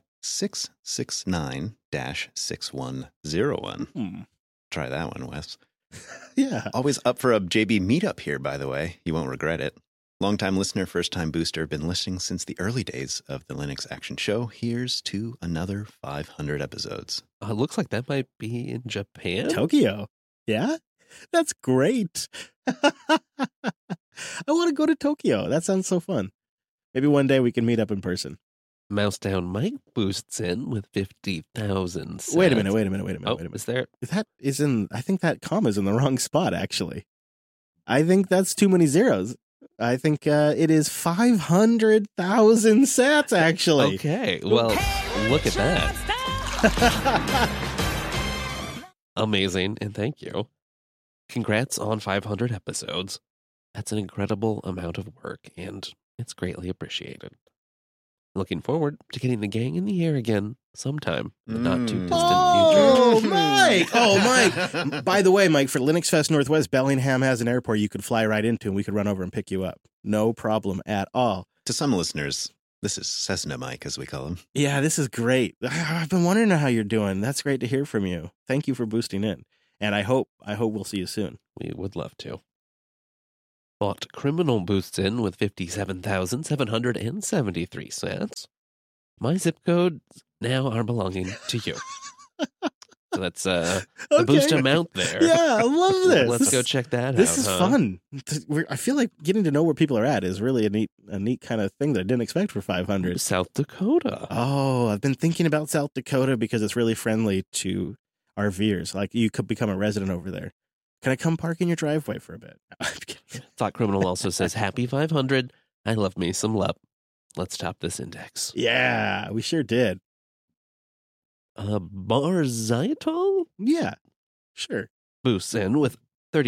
Speaker 8: 669-6101. Try that one, Wes.
Speaker 3: Yeah.
Speaker 8: Always up for a JB meetup here, by the way. You won't regret it. Longtime listener, first-time booster, been listening since the early days of the Linux Action Show. Here's to another 500 episodes.
Speaker 5: Looks like that might be in Japan.
Speaker 3: Tokyo. Yeah? That's great. I want to go to Tokyo. That sounds so fun. Maybe one day we can meet up in person.
Speaker 5: Mouse Down Mike boosts in with 50,000 sats.
Speaker 3: Wait a minute.
Speaker 5: Is there?
Speaker 3: That is in, I think that comma's in the wrong spot, actually. I think that's too many zeros. I think it is 500,000 sats, actually.
Speaker 5: Okay, well, look at that. Amazing, and thank you. Congrats on 500 episodes. That's an incredible amount of work, and it's greatly appreciated. Looking forward to getting the gang in the air again sometime, but not too distant future.
Speaker 3: Mike! Oh, Mike! By the way, Mike, for Linux Fest Northwest, Bellingham has an airport you could fly right into, and we could run over and pick you up. No problem at all.
Speaker 8: To some listeners, This is Cessna Mike, as we call him.
Speaker 3: Yeah, this is great. I've been wondering how you're doing. That's great to hear from you. Thank you for boosting in. And I hope we'll see you soon.
Speaker 5: We would love to. Bought Criminal boosts in with 57,773 sats. My zip codes now are belonging to you. So that's the boost amount there.
Speaker 3: Yeah, I love this.
Speaker 5: Let's go check that out.
Speaker 3: This is fun. I feel like getting to know where people are at is really a neat kind of thing that I didn't expect for 500.
Speaker 5: South Dakota.
Speaker 3: Oh, I've been thinking about South Dakota because it's really friendly to RVers. Like, you could become a resident over there. Can I come park in your driveway for a bit?
Speaker 5: Thought Criminal also says, happy 500. I love me some LUP. Let's top this index.
Speaker 3: Yeah, we sure did.
Speaker 5: Barzitol?
Speaker 3: Yeah, sure.
Speaker 5: Boosts in with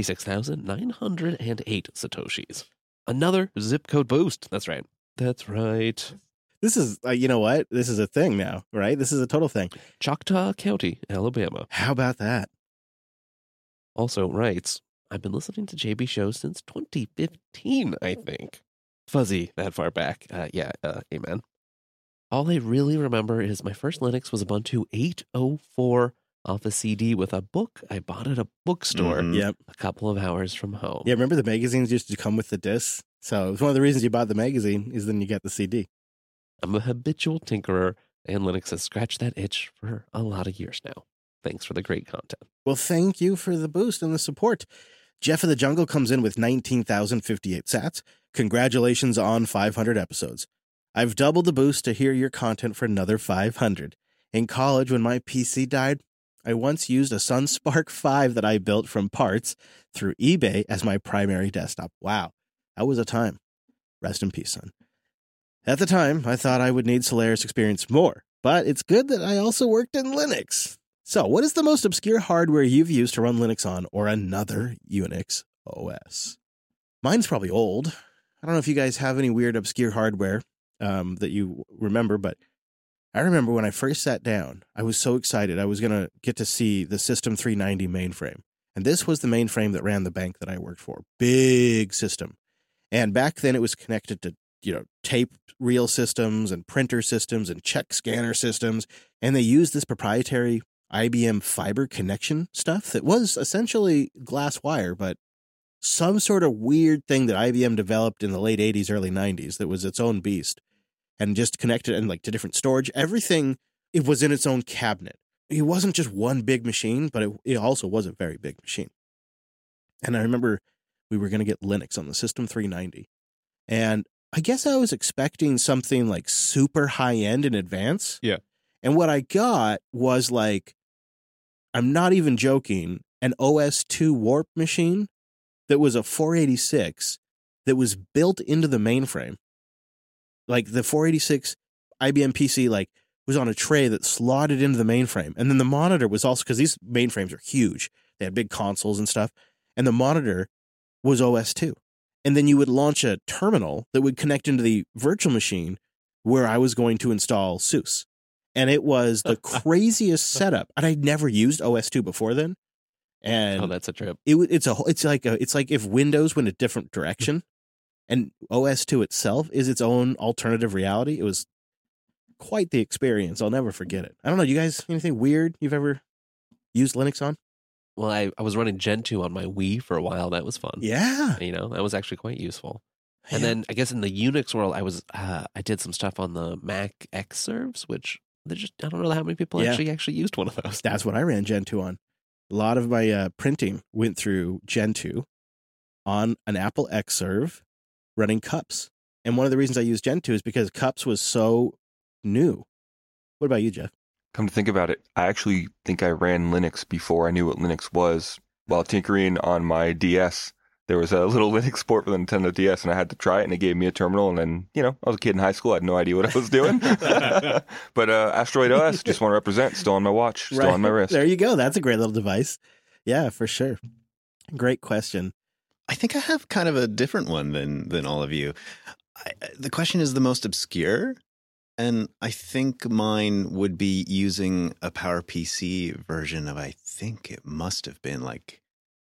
Speaker 5: 36,908 Satoshis. Another zip code boost. That's right. That's right.
Speaker 3: This is, you know what? This is a thing now, right? This is a total thing.
Speaker 5: Choctaw County, Alabama.
Speaker 3: How about that?
Speaker 5: Also writes, I've been listening to JB shows since 2015, I think. Fuzzy that far back. Amen. All I really remember is my first Linux was Ubuntu 8.04 off a CD with a book I bought at a bookstore
Speaker 3: Yep.
Speaker 5: a couple of hours from home.
Speaker 3: Yeah, remember the magazines used to come with the discs? So it's one of the reasons you bought the magazine is then you get the CD.
Speaker 5: I'm a habitual tinkerer, and Linux has scratched that itch for a lot of years now. Thanks for the great content.
Speaker 3: Well, thank you for the boost and the support. Jeff of the Jungle comes in with 19,058 sats. Congratulations on 500 episodes. I've doubled the boost to hear your content for another 500. In college, when my PC died, I once used a SunSpark 5 that I built from parts through eBay as my primary desktop. Wow, that was a time. Rest in peace, son. At the time, I thought I would need Solaris experience more, but it's good that I also worked in Linux. So, what is the most obscure hardware you've used to run Linux on or another Unix OS? Mine's probably old. I don't know if you guys have any weird obscure hardware that you remember, but I remember when I first sat down, I was so excited. I was going to get to see the System 390 mainframe. And this was the mainframe that ran the bank that I worked for. Big system. And back then it was connected to, tape reel systems and printer systems and check scanner systems. And they used this proprietary IBM fiber connection stuff that was essentially glass wire, but some sort of weird thing that IBM developed in the late 80s, early 90s that was its own beast. And just connected and to different storage. Everything, it was in its own cabinet. It wasn't just one big machine, but it also was a very big machine. And I remember we were going to get Linux on the System 390. And I guess I was expecting something like super high-end in advance.
Speaker 5: Yeah.
Speaker 3: And what I got was I'm not even joking, an OS2 Warp machine that was a 486 that was built into the mainframe. Like the 486 IBM PC was on a tray that slotted into the mainframe. And then the monitor was also, because these mainframes are huge. They had big consoles and stuff. And the monitor was OS2. And then you would launch a terminal that would connect into the virtual machine where I was going to install SUSE. And it was the craziest setup. And I'd never used OS2 before then. And
Speaker 5: that's a trip.
Speaker 3: It's like if Windows went a different direction. And OS2 itself is its own alternative reality. It was quite the experience. I'll never forget it. I don't know. You guys, anything weird you've ever used Linux on?
Speaker 5: Well, I was running Gentoo on my Wii for a while. That was fun.
Speaker 3: Yeah.
Speaker 5: That was actually quite useful. And then I guess in the Unix world, I did some stuff on the Mac Xserves, which I don't know how many people actually used one of those.
Speaker 3: That's what I ran Gentoo on. A lot of my printing went through Gentoo on an Apple Xserve running Cups. And one of the reasons I used Gentoo is because Cups was so new. What about you, Jeff?
Speaker 9: Come to think about it, I actually think I ran Linux before I knew what Linux was. While tinkering on my DS, there was a little Linux port for the Nintendo DS, and I had to try it, and it gave me a terminal. And then, I was a kid in high school. I had no idea what I was doing. But Asteroid OS, just want to represent, still on my watch, still on my wrist.
Speaker 3: There you go. That's a great little device. Yeah, for sure. Great question.
Speaker 8: I think I have kind of a different one than all of you. The question is the most obscure, and I think mine would be using a PowerPC version of, I think it must have been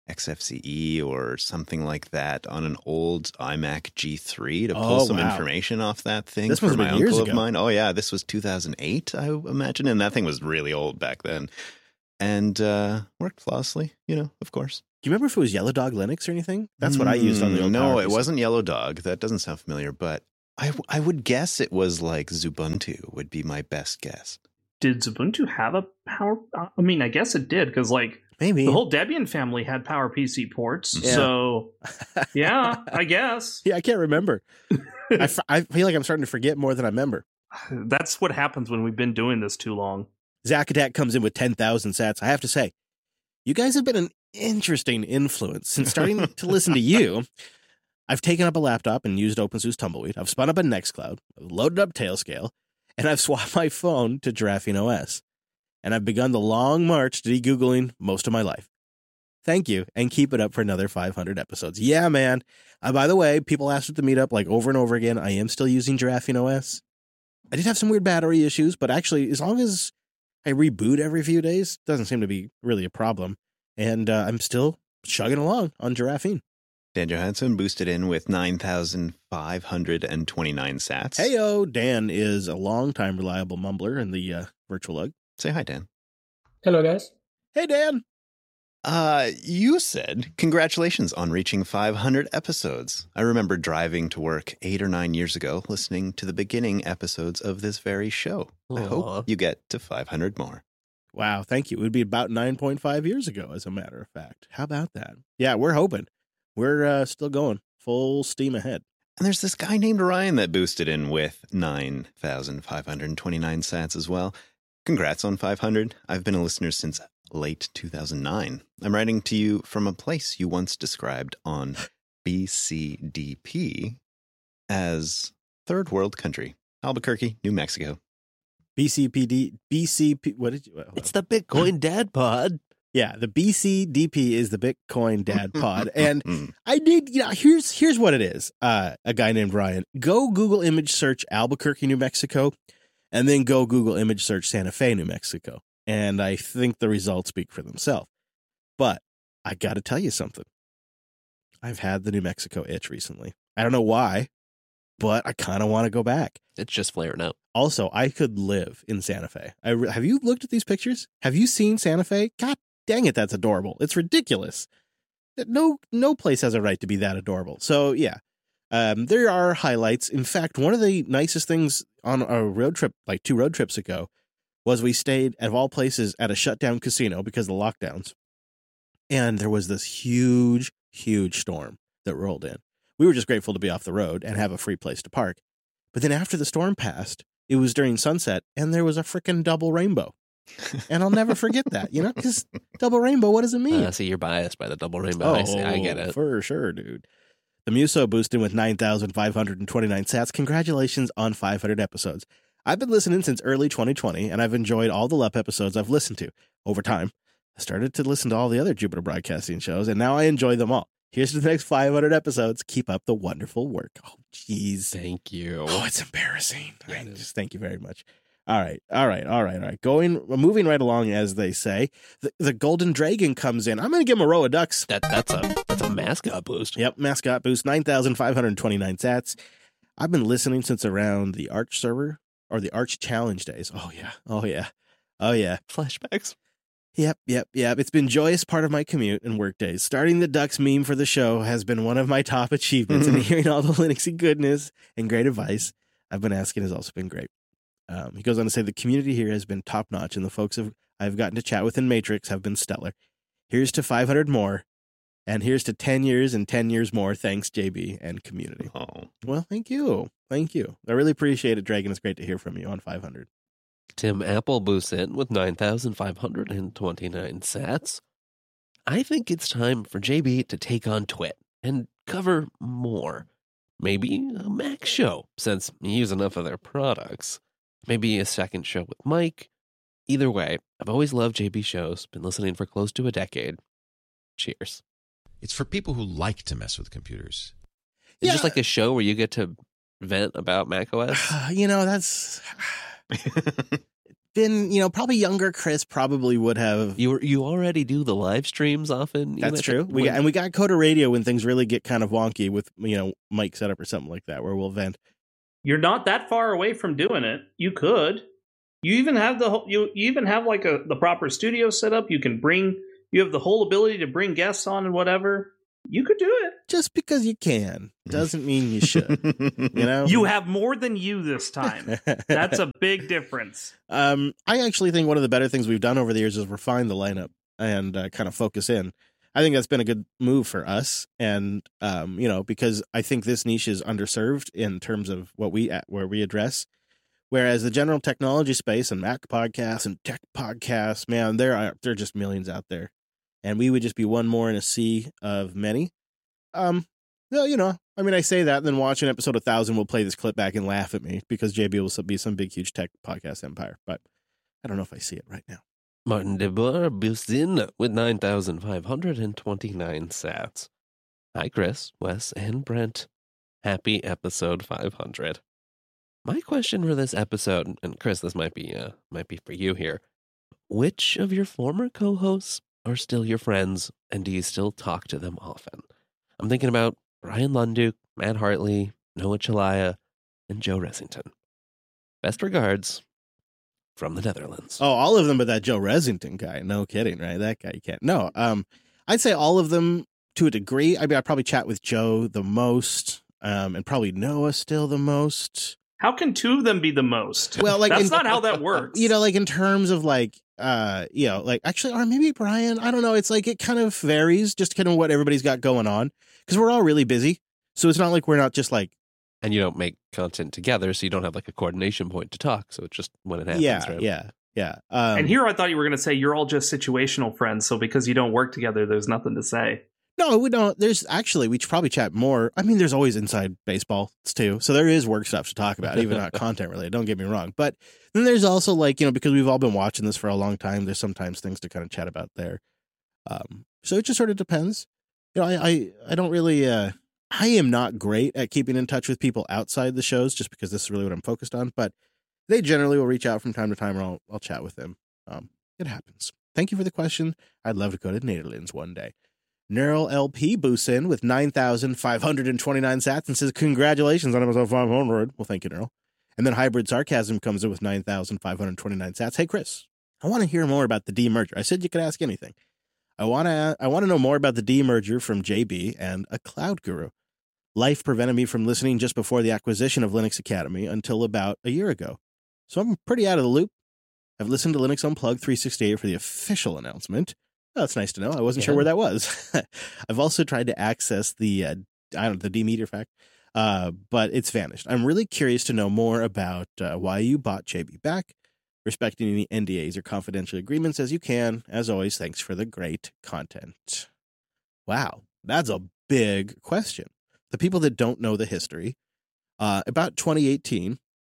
Speaker 8: XFCE or something like that on an old iMac G3 to pull some information off that thing.
Speaker 3: This
Speaker 8: for
Speaker 3: must
Speaker 8: my
Speaker 3: have been years
Speaker 8: uncle of
Speaker 3: ago.
Speaker 8: mine. Oh yeah, this was 2008, I imagine, and that thing was really old back then, and worked flawlessly. Of course.
Speaker 3: Do you remember if it was Yellow Dog Linux or anything? That's what I used on the old
Speaker 8: No,
Speaker 3: PowerPC.
Speaker 8: it wasn't Yellow Dog. That doesn't sound familiar, but I would guess it was like Xubuntu would be my best guess.
Speaker 14: Did Xubuntu have a power? I mean, I guess it did, because
Speaker 3: maybe
Speaker 14: the whole Debian family had PowerPC ports.
Speaker 3: Yeah.
Speaker 14: So yeah, I guess.
Speaker 3: Yeah, I can't remember. I feel like I'm starting to forget more than I remember.
Speaker 14: That's what happens when we've been doing this too long.
Speaker 3: Zackattack comes in with 10,000 sats. I have to say, you guys have been an interesting influence. Since starting to listen to you, I've taken up a laptop and used OpenSUSE Tumbleweed. I've spun up a Nextcloud, loaded up Tailscale, and I've swapped my phone to Giraffing OS. And I've begun the long march to de-Googling most of my life. Thank you, and keep it up for another 500 episodes. Yeah, man. By the way, people asked at the meetup over and over again, I am still using Giraffing OS. I did have some weird battery issues, but actually, as long as I reboot every few days, doesn't seem to be really a problem. And I'm still chugging along on Giraffing.
Speaker 8: Dan Johansson boosted in with 9,529 sats.
Speaker 3: Heyo, Dan is a long-time reliable mumbler in the virtual lug.
Speaker 8: Say hi, Dan.
Speaker 16: Hello, guys.
Speaker 3: Hey, Dan.
Speaker 8: You said congratulations on reaching 500 episodes. I remember driving to work 8 or 9 years ago, listening to the beginning episodes of this very show.
Speaker 5: Aww.
Speaker 8: I hope you get to 500 more.
Speaker 3: Wow, thank you. It would be about 9.5 years ago, as a matter of fact. How about that? Yeah, we're hoping. We're still going full steam ahead.
Speaker 8: And there's this guy named Ryan that boosted in with 9,529 sats as well. Congrats on 500. I've been a listener since late 2009. I'm writing to you from a place you once described on BCDP as third world country, Albuquerque, New Mexico.
Speaker 3: BCP, what did you?
Speaker 5: It's the Bitcoin Dad Pod.
Speaker 3: Yeah, the BCDP is the Bitcoin Dad Pod. And I did, here's what it is. A guy named Ryan. Go Google image search Albuquerque, New Mexico, and then go Google image search Santa Fe, New Mexico. And I think the results speak for themselves. But I got to tell you something. I've had the New Mexico itch recently. I don't know why, but I kind of want to go back.
Speaker 5: It's just flaring out.
Speaker 3: Also, I could live in Santa Fe. Have you looked at these pictures? Have you seen Santa Fe? God dang it, that's adorable. It's ridiculous. No place has a right to be that adorable. So, yeah, there are highlights. In fact, one of the nicest things on a road trip, like 2 road trips ago, was we stayed, of all places, at a shutdown casino because of the lockdowns. And there was this huge, huge storm that rolled in. We were just grateful to be off the road and have a free place to park. But then after the storm passed, it was during sunset, and there was a freaking double rainbow. And I'll never forget that, because double rainbow, what does it mean?
Speaker 5: See, you're biased by the double rainbow. I get it.
Speaker 3: For sure, dude. The Muso boosted with 9,529 sats. Congratulations on 500 episodes. I've been listening since early 2020, and I've enjoyed all the LUP episodes I've listened to. Over time, I started to listen to all the other Jupiter Broadcasting shows, and now I enjoy them all. Here's to the next 500 episodes. Keep up the wonderful work. Oh, jeez.
Speaker 5: Thank you.
Speaker 3: Oh, it's embarrassing. Just thank you very much. All right. Moving right along, as they say. The Golden Dragon comes in. I'm going to give him a row of ducks.
Speaker 5: That's a mascot boost.
Speaker 3: Yep, mascot boost. 9,529 sats. I've been listening since around the Arch server or the Arch Challenge days. Oh yeah.
Speaker 5: Flashbacks.
Speaker 3: Yep. It's been a joyous part of my commute and work days. Starting the Ducks meme for the show has been one of my top achievements, and hearing all the Linuxy goodness and great advice I've been asking has also been great. He goes on to say the community here has been top notch, and the folks I've gotten to chat with in Matrix have been stellar. Here's to 500 more, and here's to 10 years and 10 years more. Thanks, JB and community.
Speaker 8: Oh,
Speaker 3: well, thank you. I really appreciate it, Dragon. It's great to hear from you on 500.
Speaker 5: Tim Apple boosts in with 9,529 sats. I think it's time for JB to take on Twit and cover more. Maybe a Mac show, since you use enough of their products. Maybe a second show with Mike. Either way, I've always loved JB shows, been listening for close to a decade. Cheers.
Speaker 17: It's for people who like to mess with computers.
Speaker 5: It's just like a show where you get to vent about macOS.
Speaker 3: That's... been, probably younger Chris probably would have.
Speaker 5: You already do the live streams often.
Speaker 3: That's true. We got Coda Radio when things really get kind of wonky with, mic setup or something like that, where we'll vent.
Speaker 14: You're not that far away from doing it. You could. You even have the proper studio set up. You have the whole ability to bring guests on and whatever. You could do it.
Speaker 3: Just because you can doesn't mean you should.
Speaker 14: You have more than you this time. That's a big difference.
Speaker 3: I actually think one of the better things we've done over the years is refine the lineup and kind of focus in. I think that's been a good move for us, and because I think this niche is underserved in terms of where we address. Whereas the general technology space and Mac podcasts and tech podcasts, man, there are just millions out there. And we would just be one more in a sea of many. I say that, and then watch an episode 1,000, we'll play this clip back and laugh at me because JB will be some big, huge tech podcast empire. But I don't know if I see it right now.
Speaker 5: Martin DeBoer boosts in with 9,529 sats. Hi, Chris, Wes, and Brent. Happy episode 500. My question for this episode, and Chris, this might be for you here. Which of your former co-hosts are still your friends, and do you still talk to them often? I'm thinking about Brian Lunduke, Matt Hartley, Noah Chalaya, and Joe Resington. Best regards, from the Netherlands.
Speaker 3: Oh, all of them but that Joe Resington guy. No kidding, right? That guy you can't. No, I'd say all of them to a degree. I mean, I probably chat with Joe the most, and probably Noah still the most.
Speaker 14: How can two of them be the most?
Speaker 3: Well,
Speaker 14: that's not how that works.
Speaker 3: In terms of actually, or maybe Brian, I don't know. It's like, it kind of varies just kind of what everybody's got going on because we're all really busy. So it's not like we're not just like.
Speaker 5: And you don't make content together, so you don't have like a coordination point to talk. So it's just when it happens.
Speaker 3: Yeah,
Speaker 5: right?
Speaker 3: yeah.
Speaker 14: And here I thought you were going to say you're all just situational friends. So because you don't work together, there's nothing to say.
Speaker 3: No, we don't. We should probably chat more. I mean, there's always inside baseball too. So there is work stuff to talk about, even not content related. Don't get me wrong. But then there's also because we've all been watching this for a long time, there's sometimes things to kind of chat about there. So it just sort of depends. I don't really, I am not great at keeping in touch with people outside the shows just because this is really what I'm focused on. But they generally will reach out from time to time or I'll chat with them. It happens. Thank you for the question. I'd love to go to the Netherlands one day. Neural LP boosts in with 9,529 sats and says, congratulations on episode 500. Well, thank you, Neural. And then Hybrid Sarcasm comes in with 9,529 sats. Hey, Chris, I want to hear more about the demerger. I said you could ask anything. I want to know more about the demerger from JB and a cloud guru. Life prevented me from listening just before the acquisition of Linux Academy until about a year ago. So I'm pretty out of the loop. I've listened to Linux Unplugged 368 for the official announcement. Oh, that's nice to know. I wasn't sure where that was. I've also tried to access the demeter fact, but it's vanished. I'm really curious to know more about why you bought JB back, respecting any NDAs or confidential agreements as you can. As always, thanks for the great content. Wow, that's a big question. The people that don't know the history, about 2018,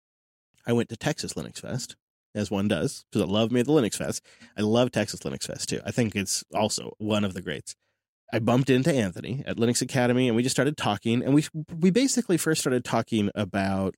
Speaker 3: I went to Texas Linux Fest. As one does, because I love me at the Linux Fest. I love Texas Linux Fest, too. I think it's also one of the greats. I bumped into Anthony at Linux Academy, and we just started talking, and we basically first started talking about,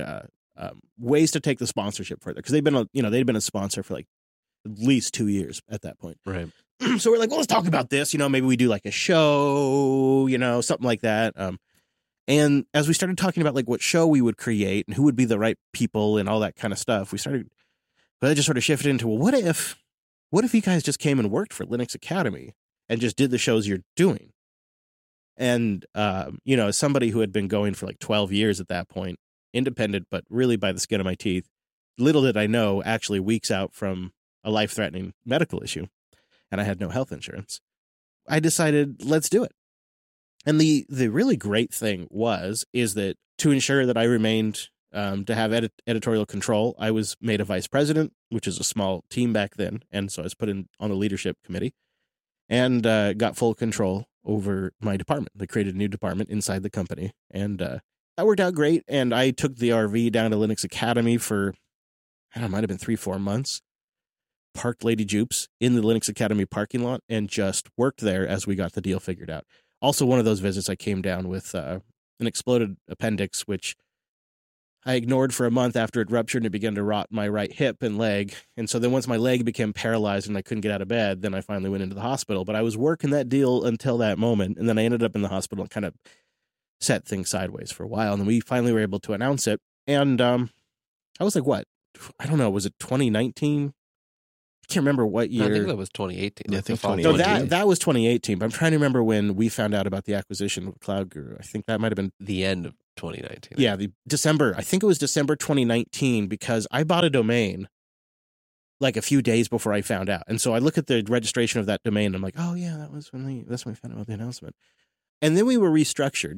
Speaker 3: ways to take the sponsorship further, because they'd been a sponsor for, at least 2 years at that point.
Speaker 5: Right.
Speaker 3: So we're like, well, let's talk about this. Maybe we do, a show, something like that. And as we started talking about, what show we would create and who would be the right people and all that kind of stuff, but I just sort of shifted into, well, what if you guys just came and worked for Linux Academy and just did the shows you're doing? And, as somebody who had been going for 12 years at that point, independent, but really by the skin of my teeth, little did I know, actually weeks out from a life-threatening medical issue, and I had no health insurance, I decided, let's do it. And the really great thing is that to ensure that I remained to have editorial control, I was made a vice president, which is a small team back then. And so I was put on the leadership committee and got full control over my department. They created a new department inside the company. And that worked out great. And I took the RV down to Linux Academy for, it might have been 3-4 months, parked Lady Jupes in the Linux Academy parking lot and just worked there as we got the deal figured out. Also, one of those visits, I came down with an exploded appendix, which I ignored for a month after it ruptured and it began to rot my right hip and leg. And so then once my leg became paralyzed and I couldn't get out of bed, then I finally went into the hospital. But I was working that deal until that moment. And then I ended up in the hospital and kind of set things sideways for a while. And then we finally were able to announce it. And I was like, what? I don't know. Was it 2019? I can't remember what year.
Speaker 5: I think that was 2018.
Speaker 8: Yeah, I think
Speaker 3: 2018. No, that was 2018. But I'm trying to remember when we found out about the acquisition of Cloud Guru. I think that might have been
Speaker 5: the end of 2019.
Speaker 3: Yeah, I think it was December 2019, because I bought a domain like a few days before I found out. And so I look at the registration of that domain and I'm like, oh yeah, that's when we found out about the announcement. And then we were restructured,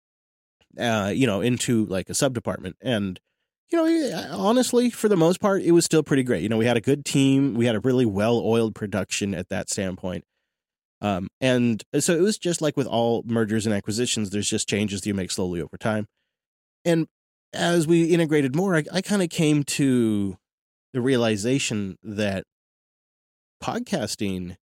Speaker 3: into like a sub-department. And, honestly, for the most part, it was still pretty great. We had a good team. We had a really well-oiled production at that standpoint. And so it was just like with all mergers and acquisitions, there's just changes that you make slowly over time. And as we integrated more, I kind of came to the realization that podcasting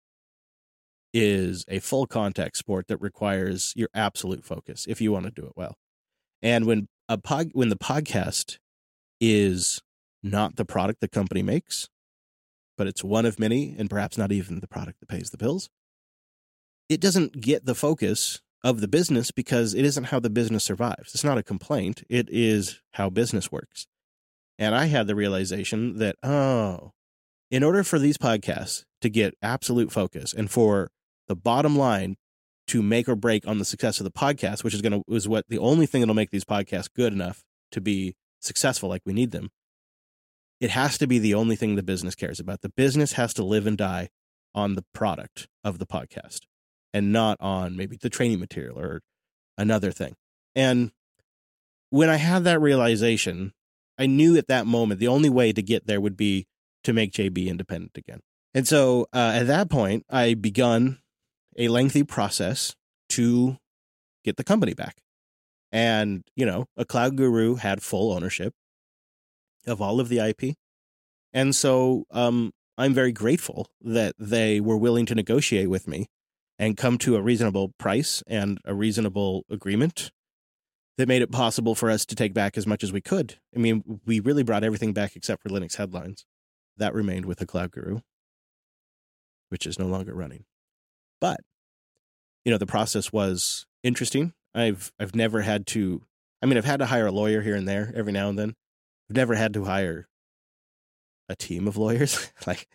Speaker 3: is a full contact sport that requires your absolute focus if you want to do it well. And when the podcast is not the product the company makes, but it's one of many, and perhaps not even the product that pays the bills, it doesn't get the focus of the business because it isn't how the business survives. It's not a complaint. It is how business works. And I had the realization that, in order for these podcasts to get absolute focus and for the bottom line to make or break on the success of the podcast, which is what the only thing that'll make these podcasts good enough to be successful like we need them, it has to be the only thing the business cares about. The business has to live and die on the product of the podcast, and not on maybe the training material or another thing. And when I had that realization, I knew at that moment the only way to get there would be to make JB independent again. And so at that point, I begun a lengthy process to get the company back. And, a Cloud Guru had full ownership of all of the IP. And so I'm very grateful that they were willing to negotiate with me and come to a reasonable price and a reasonable agreement that made it possible for us to take back as much as we could. I mean, we really brought everything back except for Linux Headlines. That remained with the Cloud Guru, which is no longer running. But, the process was interesting. I've never had to, I've had to hire a lawyer here and there every now and then. I've never had to hire a team of lawyers.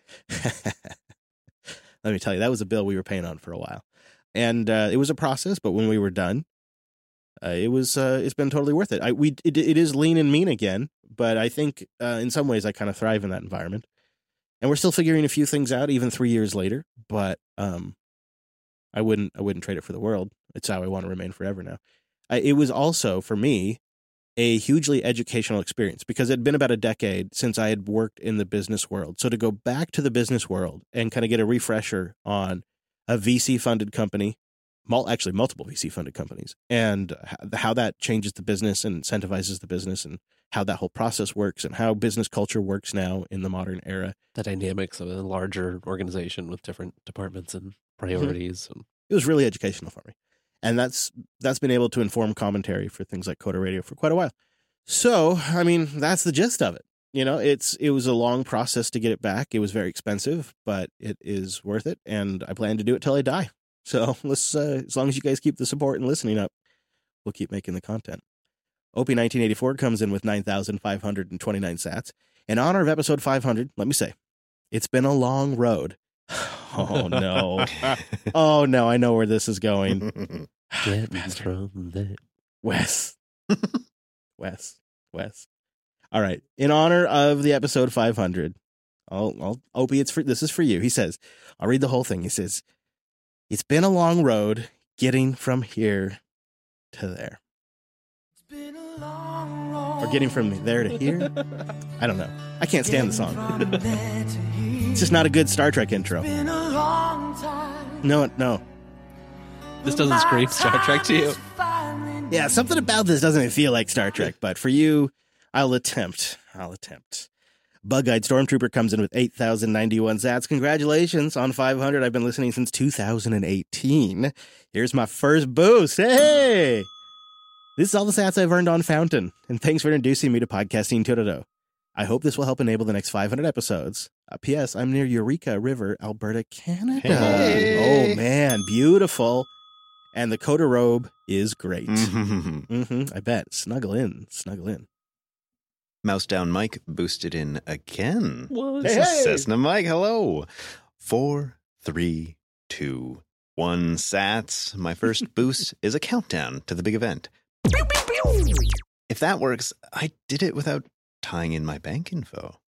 Speaker 3: Let me tell you, that was a bill we were paying on for a while. And it was a process, but when we were done, it's been totally worth it. It is lean and mean again, but I think in some ways I kind of thrive in that environment. And we're still figuring a few things out even 3 years later, but I wouldn't trade it for the world. It's how I want to remain forever now. It was also, for me, a hugely educational experience because it had been about a decade since I had worked in the business world. So to go back to the business world and kind of get a refresher on a VC-funded company, multiple VC-funded companies, and how that changes the business and incentivizes the business and how that whole process works and how business culture works now in the modern era.
Speaker 5: The dynamics of a larger organization with different departments and priorities.
Speaker 3: Mm-hmm. It was really educational for me. And that's been able to inform commentary for things like Coder Radio for quite a while. So, that's the gist of it. It was a long process to get it back. It was very expensive, but it is worth it. And I plan to do it till I die. So let's, as long as you guys keep the support and listening up, we'll keep making the content. OP1984 comes in with 9,529 sats. In honor of episode 500, let me say, it's been a long road. Oh, no. Oh, no, I know where this is going.
Speaker 5: Get from there.
Speaker 3: Wes. All right. In honor of the episode 500, Opie, this is for you. He says, I'll read the whole thing. He says, it's been a long road getting from here to there. Or getting from there to here? I don't know. I can't stand the song. It's just not a good Star Trek intro. No.
Speaker 5: This doesn't scream Star Trek to you.
Speaker 3: Yeah, something about this doesn't feel like Star Trek, but for you, I'll attempt. Bug-Eyed Stormtrooper comes in with 8,091 sats. Congratulations on 500. I've been listening since 2018. Here's my first boost. Hey! This is all the sats I've earned on Fountain, and thanks for introducing me to podcasting Turado. I hope this will help enable the next 500 episodes. P.S. I'm near Eureka River, Alberta, Canada.
Speaker 8: Hey.
Speaker 3: Oh, man, beautiful. And the Coda robe is great. I bet. Snuggle in.
Speaker 8: Mouse Down Mike boosted in again.
Speaker 5: What?
Speaker 8: This is Cessna Mike. Hello. 4, 3, 2, 1 sats. My first boost is a countdown to the big event. If that works, I did it without tying in my bank info.